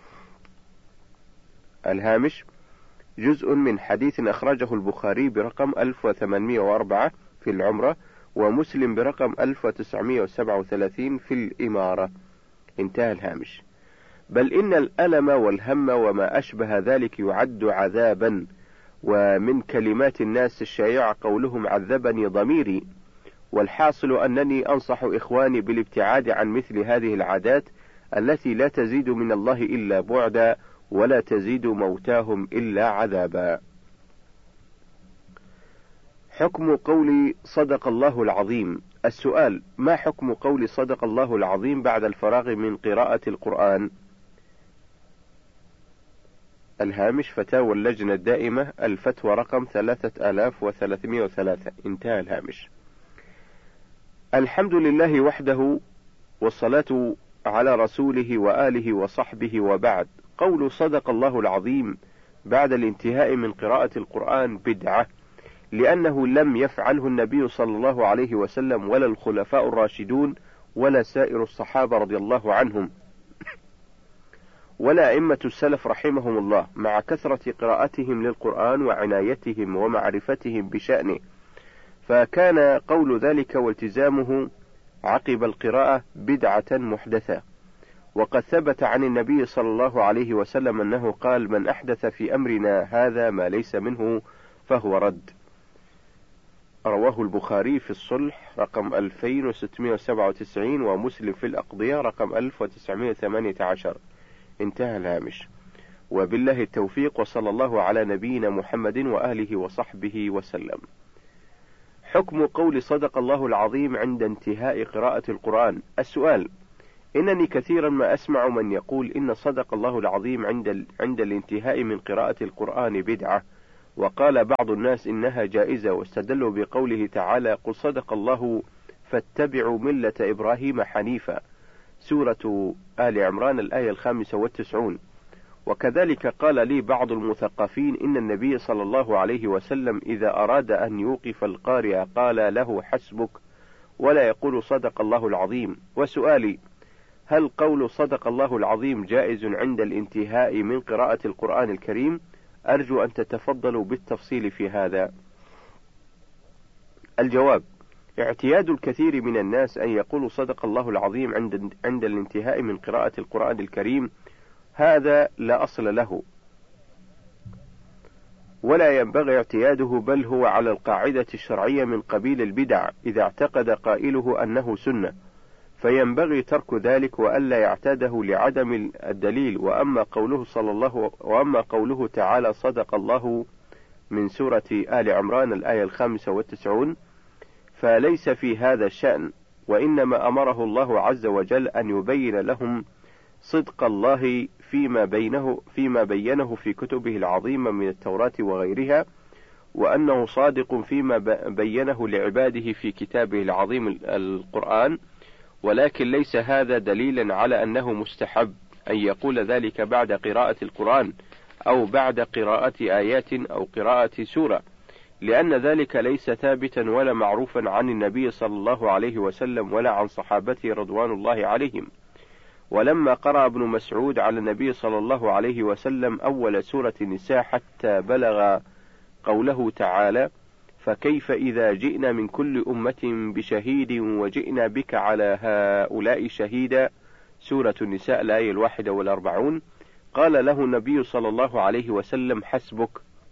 S1: الهامش. جزء من حديث أخرجه البخاري برقم ألف وثمانمائة وأربعة في العمرة، ومسلم برقم ألف وتسعمائة وسبعة وثلاثين في الإمارة. انتهى الهامش. بل إن الألم والهم وما أشبه ذلك يعد عذابا، ومن كلمات الناس الشائعة قولهم: عذبني ضميري. والحاصل أنني أنصح إخواني بالابتعاد عن مثل هذه العادات التي لا تزيد من الله إلا بعدا، ولا تزيد موتاهم إلا عذابا. حكم قول صدق الله العظيم. السؤال: ما حكم قول صدق الله العظيم بعد الفراغ من قراءة القرآن؟ الهامش. فتاوى اللجنة الدائمة، الفتوى رقم ثلاثة آلاف وثلاثمائة وثلاثة. انتهى الهامش. الحمد لله وحده، والصلاة على رسوله وآله وصحبه، وبعد. قول صدق الله العظيم بعد الانتهاء من قراءة القرآن بدعة، لأنه لم يفعله النبي صلى الله عليه وسلم ولا الخلفاء الراشدون ولا سائر الصحابة رضي الله عنهم ولا أئمة السلف رحمهم الله، مع كثرة قراءتهم للقرآن وعنايتهم ومعرفتهم بشأنه، فكان قول ذلك والتزامه عقب القراءة بدعة محدثة. وقد ثبت عن النبي صلى الله عليه وسلم أنه قال: من أحدث في أمرنا هذا ما ليس منه فهو رد. رواه البخاري في الصلح رقم ألفين وستمائة وسبعة وتسعين، ومسلم في الأقضية رقم ألف وتسعمائة وثمانية عشر. انتهى الهامش. وبالله التوفيق، وصلى الله على نبينا محمد وآله وصحبه وسلم. حكم قول صدق الله العظيم عند انتهاء قراءة القرآن. السؤال: إنني كثيرا ما أسمع من يقول إن صدق الله العظيم عند, عند الانتهاء من قراءة القرآن بدعة، وقال بعض الناس إنها جائزة، واستدلوا بقوله تعالى: قل صدق الله فاتبعوا ملة إبراهيم حنيفا، سورة آل عمران الآية الخامسة والتسعون. وكذلك قال لي بعض المثقفين إن النبي صلى الله عليه وسلم إذا أراد أن يوقف القارئ قال له حسبك، ولا يقول صدق الله العظيم. وسؤالي: هل قول صدق الله العظيم جائز عند الانتهاء من قراءة القرآن الكريم؟ أرجو أن تتفضلوا بالتفصيل في هذا. الجواب: اعتياد الكثير من الناس أن يقولوا صدق الله العظيم عند, عند الانتهاء من قراءة القرآن الكريم، هذا لا أصل له ولا ينبغي اعتياده، بل هو على القاعدة الشرعية من قبيل البدع إذا اعتقد قائله أنه سنة، فينبغي ترك ذلك وألا يعتاده لعدم الدليل. وأما قوله صلى الله وأما قوله تعالى صدق الله من سورة آل عمران الآية الخامسة والتسعون فليس في هذا الشأن، وإنما أمره الله عز وجل أن يبين لهم صدق الله فيما بينه فيما بينه في كتبه العظيمة من التوراة وغيرها، وأنه صادق فيما بينه لعباده في كتابه العظيم القرآن، ولكن ليس هذا دليلا على أنه مستحب أن يقول ذلك بعد قراءة القرآن أو بعد قراءة آيات أو قراءة سورة، لأن ذلك ليس ثابتا ولا معروفا عن النبي صلى الله عليه وسلم ولا عن صحابته رضوان الله عليهم. ولما قرأ ابن مسعود على النبي صلى الله عليه وسلم أول سورة النساء حتى بلغ قوله تعالى: فكيف إذا جئنا من كل أمة بشهيد وجئنا بك على هؤلاء شهيدا، سورة النساء الآية الواحدة والأربعون، قال له النبي صلى الله عليه وسلم: حسبك.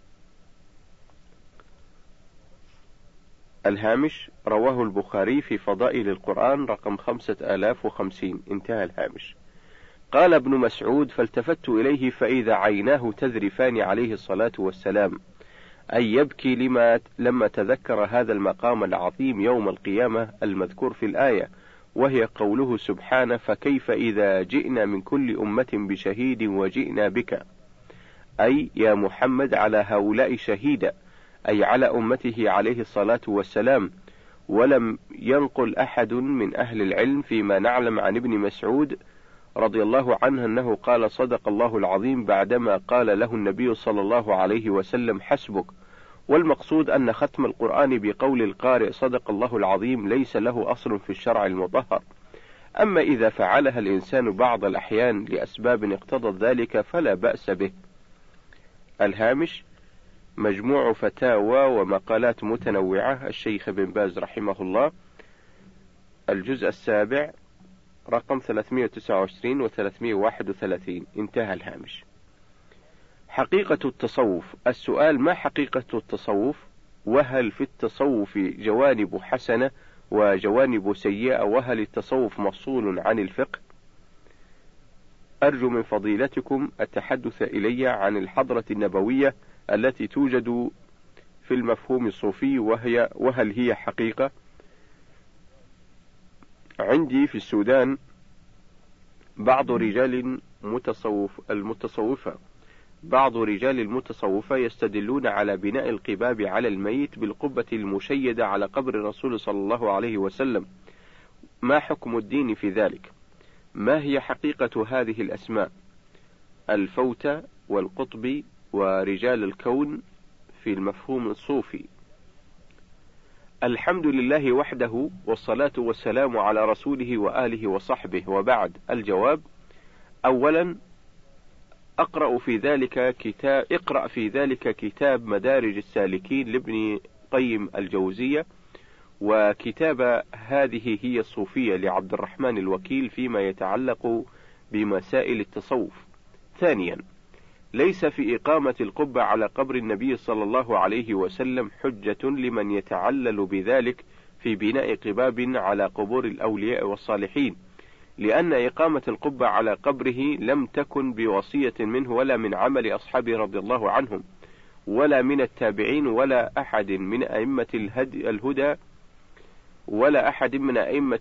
S1: الهامش: رواه البخاري في فضائل القرآن رقم خمسة آلاف وخمسين، انتهى الهامش. قال ابن مسعود: فالتفت إليه فإذا عيناه تذرفان عليه الصلاة والسلام، أي يبكي لما لما تذكر هذا المقام العظيم يوم القيامة المذكور في الآية، وهي قوله سبحانه: فكيف إذا جئنا من كل أمة بشهيد وجئنا بك، أي يا محمد على هؤلاء شهيدا، أي على أمته عليه الصلاة والسلام. ولم ينقل أحد من أهل العلم فيما نعلم عن ابن مسعود رضي الله عنه أنه قال صدق الله العظيم بعدما قال له النبي صلى الله عليه وسلم: حسبك. والمقصود أن ختم القرآن بقول القارئ صدق الله العظيم ليس له أصل في الشرع المطهر، أما إذا فعلها الإنسان بعض الأحيان لأسباب اقتضت ذلك فلا بأس به. الهامش: مجموع فتاوى ومقالات متنوعة، الشيخ بن باز رحمه الله، الجزء السابع رقم ثلاثمائة وتسعة وعشرين و ثلاثمائة وواحد وثلاثين، انتهى الهامش. حقيقة التصوف. السؤال: ما حقيقة التصوف؟ وهل في التصوف جوانب حسنة وجوانب سيئة؟ وهل التصوف مفصول عن الفقه؟ أرجو من فضيلتكم التحدث إلي عن الحضرة النبوية التي توجد في المفهوم الصوفي، وهي وهل هي حقيقة؟ عندي في السودان بعض رجال متصوف المتصوفة بعض رجال المتصوفة يستدلون على بناء القباب على الميت بالقبة المشيدة على قبر الرسول صلى الله عليه وسلم. ما حكم الدين في ذلك؟ ما هي حقيقة هذه الأسماء؟ الفوتة والقطب ورجال الكون في المفهوم الصوفي. الحمد لله وحده، والصلاة والسلام على رسوله وآله وصحبه، وبعد. الجواب: أولا أقرأ في ذلك كتاب اقرأ في ذلك كتاب مدارج السالكين لابن قيم الجوزية، وكتاب هذه هي الصوفية لعبد الرحمن الوكيل فيما يتعلق بمسائل التصوف. ثانيا، ليس في إقامة القبة على قبر النبي صلى الله عليه وسلم حجة لمن يتعلل بذلك في بناء قباب على قبور الأولياء والصالحين، لأن إقامة القبة على قبره لم تكن بوصية منه ولا من عمل أصحابه رضي الله عنهم ولا من التابعين ولا أحد من أئمة الهدى ولا أحد من أئمة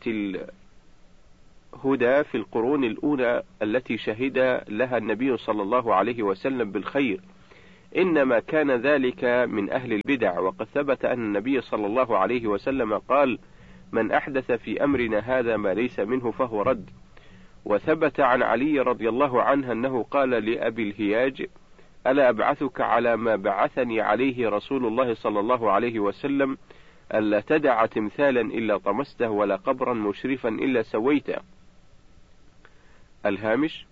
S1: الهدى في القرون الأولى التي شهد لها النبي صلى الله عليه وسلم بالخير، إنما كان ذلك من أهل البدع. وقد ثبت أن النبي صلى الله عليه وسلم قال: من أحدث في أمرنا هذا ما ليس منه فهو رد. وثبت عن علي رضي الله عنه أنه قال لأبي الهياج: ألا أبعثك على ما بعثني عليه رسول الله صلى الله عليه وسلم، ألا تدع تمثالا إلا طمسته ولا قبرا مشرفا إلا سويته. الهامش: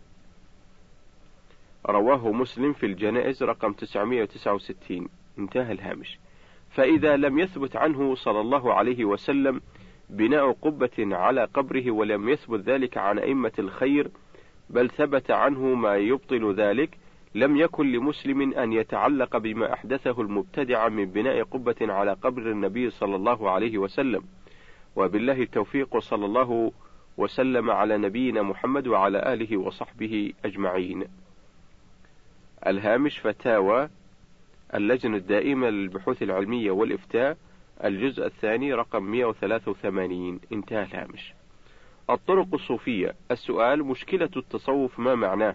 S1: رواه مسلم في الجنائز رقم تسعمائة وتسعة وستين. انتهى الهامش. فإذا لم يثبت عنه صلى الله عليه وسلم بناء قبة على قبره ولم يثبت ذلك عن أئمة الخير بل ثبت عنه ما يبطل ذلك، لم يكن لمسلم أن يتعلق بما أحدثه المبتدع من بناء قبة على قبر النبي صلى الله عليه وسلم. وبالله التوفيق، صلى الله وسلم على نبينا محمد وعلى آله وصحبه أجمعين. الهامش: فتاوى اللجنة الدائمة للبحوث العلمية والإفتاء، الجزء الثاني رقم مئة وثلاثة وثمانين. انتهى الهامش. الطرق الصوفية. السؤال: مشكلة التصوف ما معناه؟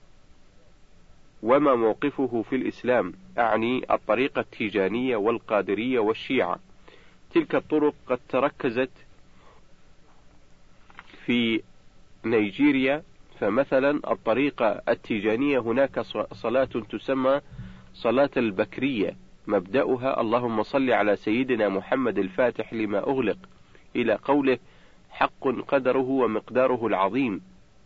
S1: وما موقفه في الإسلام؟ أعني الطريقة التيجانية والقادرية والشيعة. تلك الطرق قد تركزت في نيجيريا، فمثلا الطريقة التيجانية هناك صلاة تسمى صلاة البكرية، مبدأها: اللهم صل على سيدنا محمد الفاتح لما أغلق، إلى قوله: حق قدره ومقداره العظيم.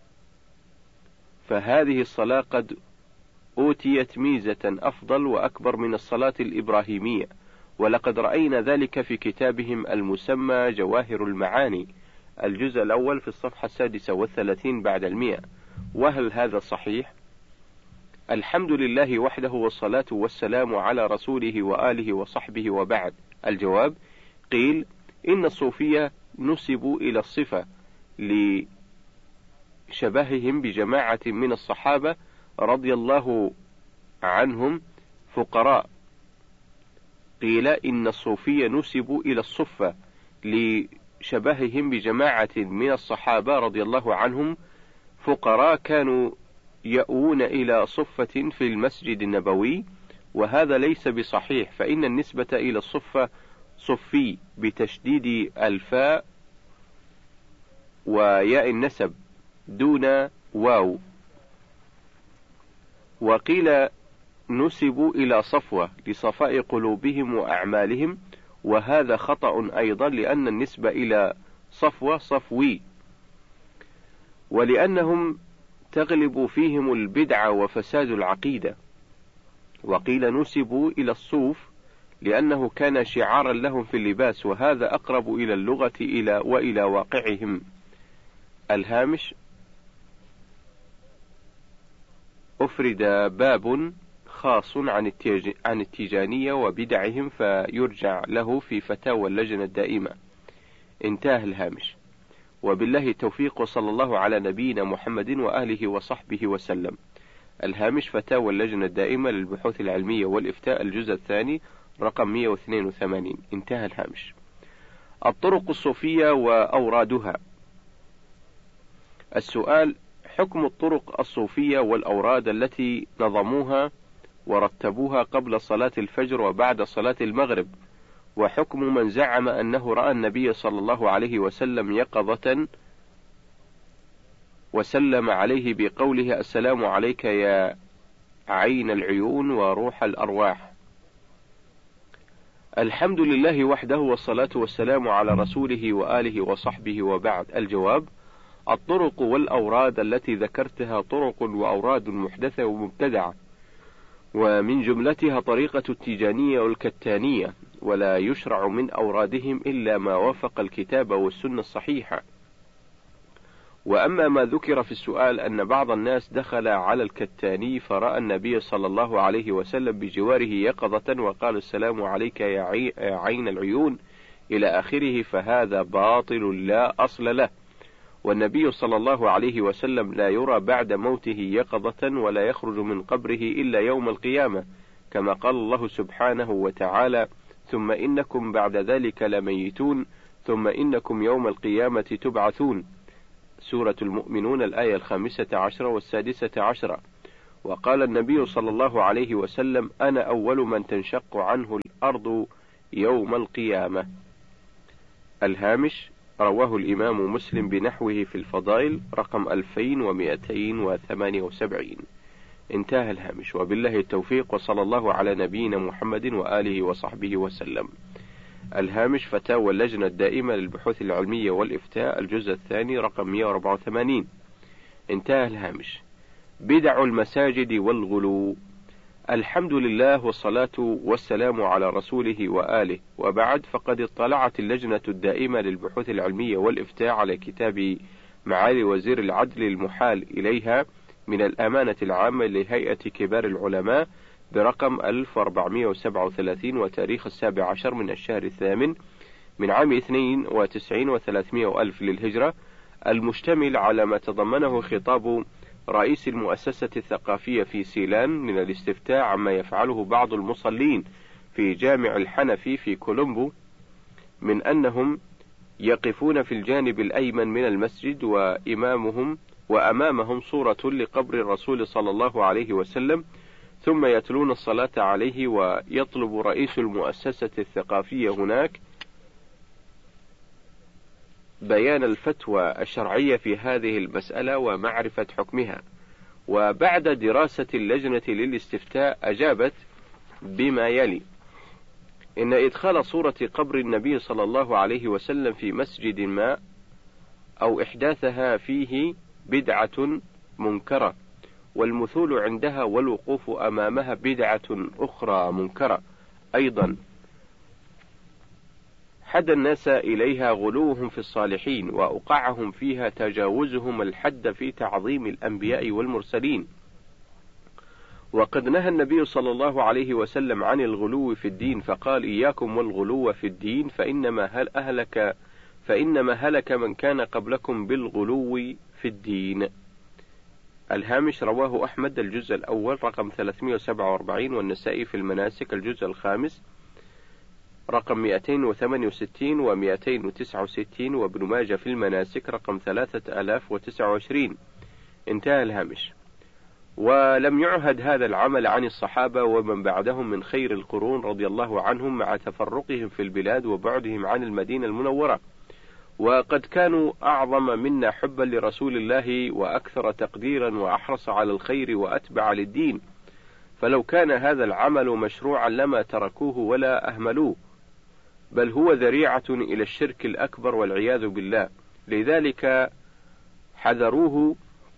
S1: فهذه الصلاة قد أوتيت ميزة أفضل وأكبر من الصلاة الإبراهيمية، ولقد رأينا ذلك في كتابهم المسمى جواهر المعاني، الجزء الأول في الصفحة السادسة والثلاثين بعد المئة. وهل هذا صحيح؟ الحمد لله وحده، والصلاة والسلام على رسوله وآله وصحبه، وبعد. الجواب: قيل إن الصوفية نسبوا إلى الصفة لشبههم بجماعة من الصحابة رضي الله عنهم فقراء. قيل إن الصوفية نسبوا إلى الصفة لشبههم بجماعة من الصحابة رضي الله عنهم فقراء كانوا يأوون إلى صفة في المسجد النبوي، وهذا ليس بصحيح، فإن النسبة إلى الصفة صفي بتشديد الفاء وياء النسب دون واو. وقيل نسبوا إلى صفوة لصفاء قلوبهم وأعمالهم، وهذا خطأ أيضا، لأن النسبة إلى صفوة صفوي، ولأنهم تغلب فيهم البدعة وفساد العقيدة. وقيل نسبوا إلى الصوف لأنه كان شعارا لهم في اللباس، وهذا أقرب إلى اللغة إلى وإلى واقعهم. الهامش: أفرد باب خاص عن عن التيجانية وبدعهم، فيرجع له في فتاوى اللجنة الدائمة. انتهى الهامش. وبالله التوفيق، وصلى الله على نبينا محمد وآله وصحبه وسلم. الهامش: فتاوى اللجنة الدائمة للبحوث العلمية والإفتاء، الجزء الثاني رقم مئة واثنين وثمانين. انتهى الهامش. الطرق الصوفية وأورادها. السؤال: حكم الطرق الصوفية والأوراد التي نظموها ورتبوها قبل صلاة الفجر وبعد صلاة المغرب، وحكم من زعم أنه رأى النبي صلى الله عليه وسلم يقظة وسلم عليه بقوله: السلام عليك يا عين العيون وروح الأرواح. الحمد لله وحده، والصلاة والسلام على رسوله وآله وصحبه، وبعد. الجواب: الطرق والأوراد التي ذكرتها طرق وأوراد محدثة ومبتدعة، ومن جملتها طريقة التيجانية والكتانية، ولا يشرع من أورادهم إلا ما وافق الكتاب والسنة الصحيحة. وأما ما ذكر في السؤال أن بعض الناس دخل على الكتاني فرأى النبي صلى الله عليه وسلم بجواره يقظة وقال: السلام عليك يا عين العيون إلى آخره، فهذا باطل لا أصل له، والنبي صلى الله عليه وسلم لا يرى بعد موته يقظة ولا يخرج من قبره إلا يوم القيامة، كما قال الله سبحانه وتعالى: ثم إنكم بعد ذلك لميتون ثم إنكم يوم القيامة تبعثون. سورة المؤمنون الآية الخامسة عشرة والسادسة عشرة. وقال النبي صلى الله عليه وسلم: أنا أول من تنشق عنه الأرض يوم القيامة. الهامش: رواه الإمام مسلم بنحوه في الفضائل رقم ألفين ومئتين وثمانية وسبعين. انتهى الهامش، وبالله التوفيق، وصلى الله على نبينا محمد وآله وصحبه وسلم. الهامش: فتاوى اللجنة الدائمة للبحوث العلمية والإفتاء، الجزء الثاني رقم مئة وأربعة وثمانين. انتهى الهامش. بدع المساجد والغلو. الحمد لله والصلاة والسلام على رسوله وآله، وبعد، فقد اطلعت اللجنة الدائمة للبحوث العلمية والإفتاء على كتاب معالي وزير العدل المحال إليها من الأمانة العامة لهيئة كبار العلماء برقم ألف وأربعمئة وسبعة وثلاثين وتاريخ السابع عشر من الشهر الثامن من عام اثنين وتسعين وثلاثمائة وألف للهجرة، المشتمل على ما تضمنه خطاب رئيس المؤسسة الثقافية في سيلان من الاستفتاء عما يفعله بعض المصلين في جامع الحنفي في كولومبو من أنهم يقفون في الجانب الأيمن من المسجد وإمامهم وأمامهم صورة لقبر الرسول صلى الله عليه وسلم، ثم يتلون الصلاة عليه، ويطلب رئيس المؤسسة الثقافية هناك بيان الفتوى الشرعية في هذه المسألة ومعرفة حكمها. وبعد دراسة اللجنة للاستفتاء أجابت بما يلي: إن إدخال صورة قبر النبي صلى الله عليه وسلم في مسجد ما أو إحداثها فيه بدعة منكرة، والمثول عندها والوقوف أمامها بدعة أخرى منكرة أيضا، حد الناس إليها غلوهم في الصالحين، وأوقعهم فيها تجاوزهم الحد في تعظيم الأنبياء والمرسلين. وقد نهى النبي صلى الله عليه وسلم عن الغلو في الدين، فقال: إياكم والغلو في الدين فإنما هل أهلك فإنما هلك من كان قبلكم بالغلو في الدين. الهامش: رواه أحمد الجزء الأول رقم ثلاثمئة وسبعة وأربعين، والنسائي في المناسك الجزء الخامس رقم مئتين وثمانية وستين ومئتين وتسعة وستين، وابن ماجه في المناسك رقم ثلاثة آلاف وتسعة وعشرين. انتهى الهامش. ولم يعهد هذا العمل عن الصحابة ومن بعدهم من خير القرون رضي الله عنهم، مع تفرقهم في البلاد وبعدهم عن المدينة المنورة، وقد كانوا أعظم منا حبا لرسول الله وأكثر تقديرا وأحرص على الخير وأتبع للدين، فلو كان هذا العمل مشروعا لما تركوه ولا أهملوه، بل هو ذريعة إلى الشرك الأكبر والعياذ بالله، لذلك حذروه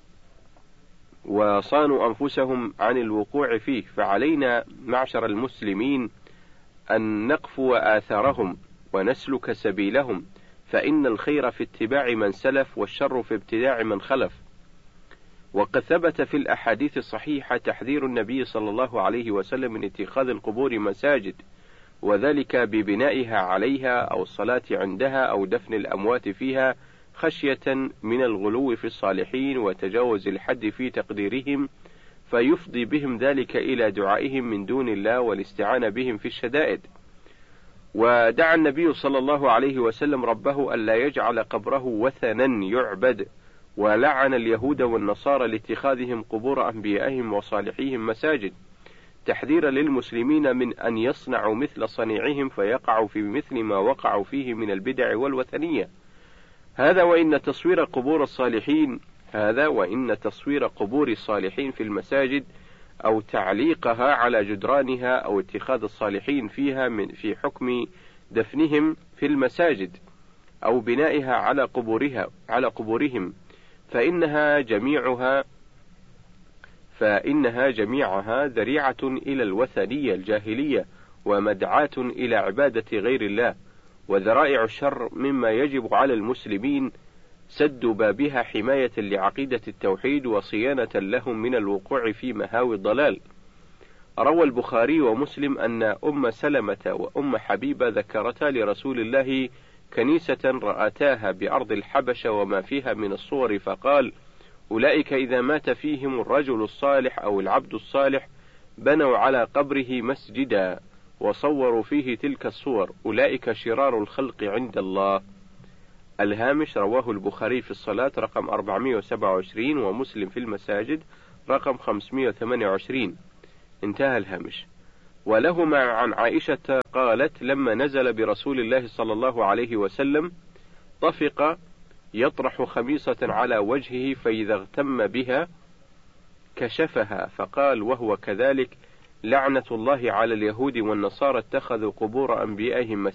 S1: وصانوا أنفسهم عن الوقوع فيه. فعلينا معشر المسلمين أن نقفو آثارهم ونسلك سبيلهم، فإن الخير في اتباع من سلف والشر في ابتداع من خلف. وقد ثبت في الأحاديث الصحيحة تحذير النبي صلى الله عليه وسلم من اتخاذ القبور مساجد، وذلك ببنائها عليها أو الصلاة عندها أو دفن الأموات فيها، خشية من الغلو في الصالحين وتجاوز الحد في تقديرهم، فيفضي بهم ذلك إلى دعائهم من دون الله والاستعانة بهم في الشدائد. ودعا النبي صلى الله عليه وسلم ربه ألا يجعل قبره وثنا يعبد، ولعن اليهود والنصارى لاتخاذهم قبور أنبيائهم وصالحيهم مساجد، تحذيرا للمسلمين من أن يصنعوا مثل صنيعهم فيقعوا في مثل ما وقعوا فيه من البدع والوثنية. هذا وإن تصوير قبور الصالحين هذا وإن تصوير قبور الصالحين في المساجد أو تعليقها على جدرانها أو اتخاذ الصالحين فيها من في حكم دفنهم في المساجد أو بنائها على قبورها على قبورهم، فإنها جميعها فإنها جميعها ذريعة إلى الوثنية الجاهلية ومدعاة إلى عبادة غير الله، وذرائع الشر مما يجب على المسلمين سد بابها حماية لعقيدة التوحيد وصيانة لهم من الوقوع في مهاوي الضلال. روى البخاري ومسلم أن أم سلمة وأم حبيبة ذكرتا لرسول الله كنيسة رأتاها بأرض الحبشة وما فيها من الصور، فقال: أولئك إذا مات فيهم الرجل الصالح أو العبد الصالح بنوا على قبره مسجدا وصوروا فيه تلك الصور، أولئك شرار الخلق عند الله. الهامش: رواه البخاري في الصلاة رقم أربعمائة وسبعة وعشرين، ومسلم في المساجد رقم خمسمائة وثمانية وعشرين. انتهى الهامش. ولهما عن عائشة قالت: لما نزل برسول الله صلى الله عليه وسلم طفق يطرح خميصة على وجهه، فإذا اغتم بها كشفها، فقال وهو كذلك: لعنة الله على اليهود والنصارى اتخذوا قبور أنبيائهم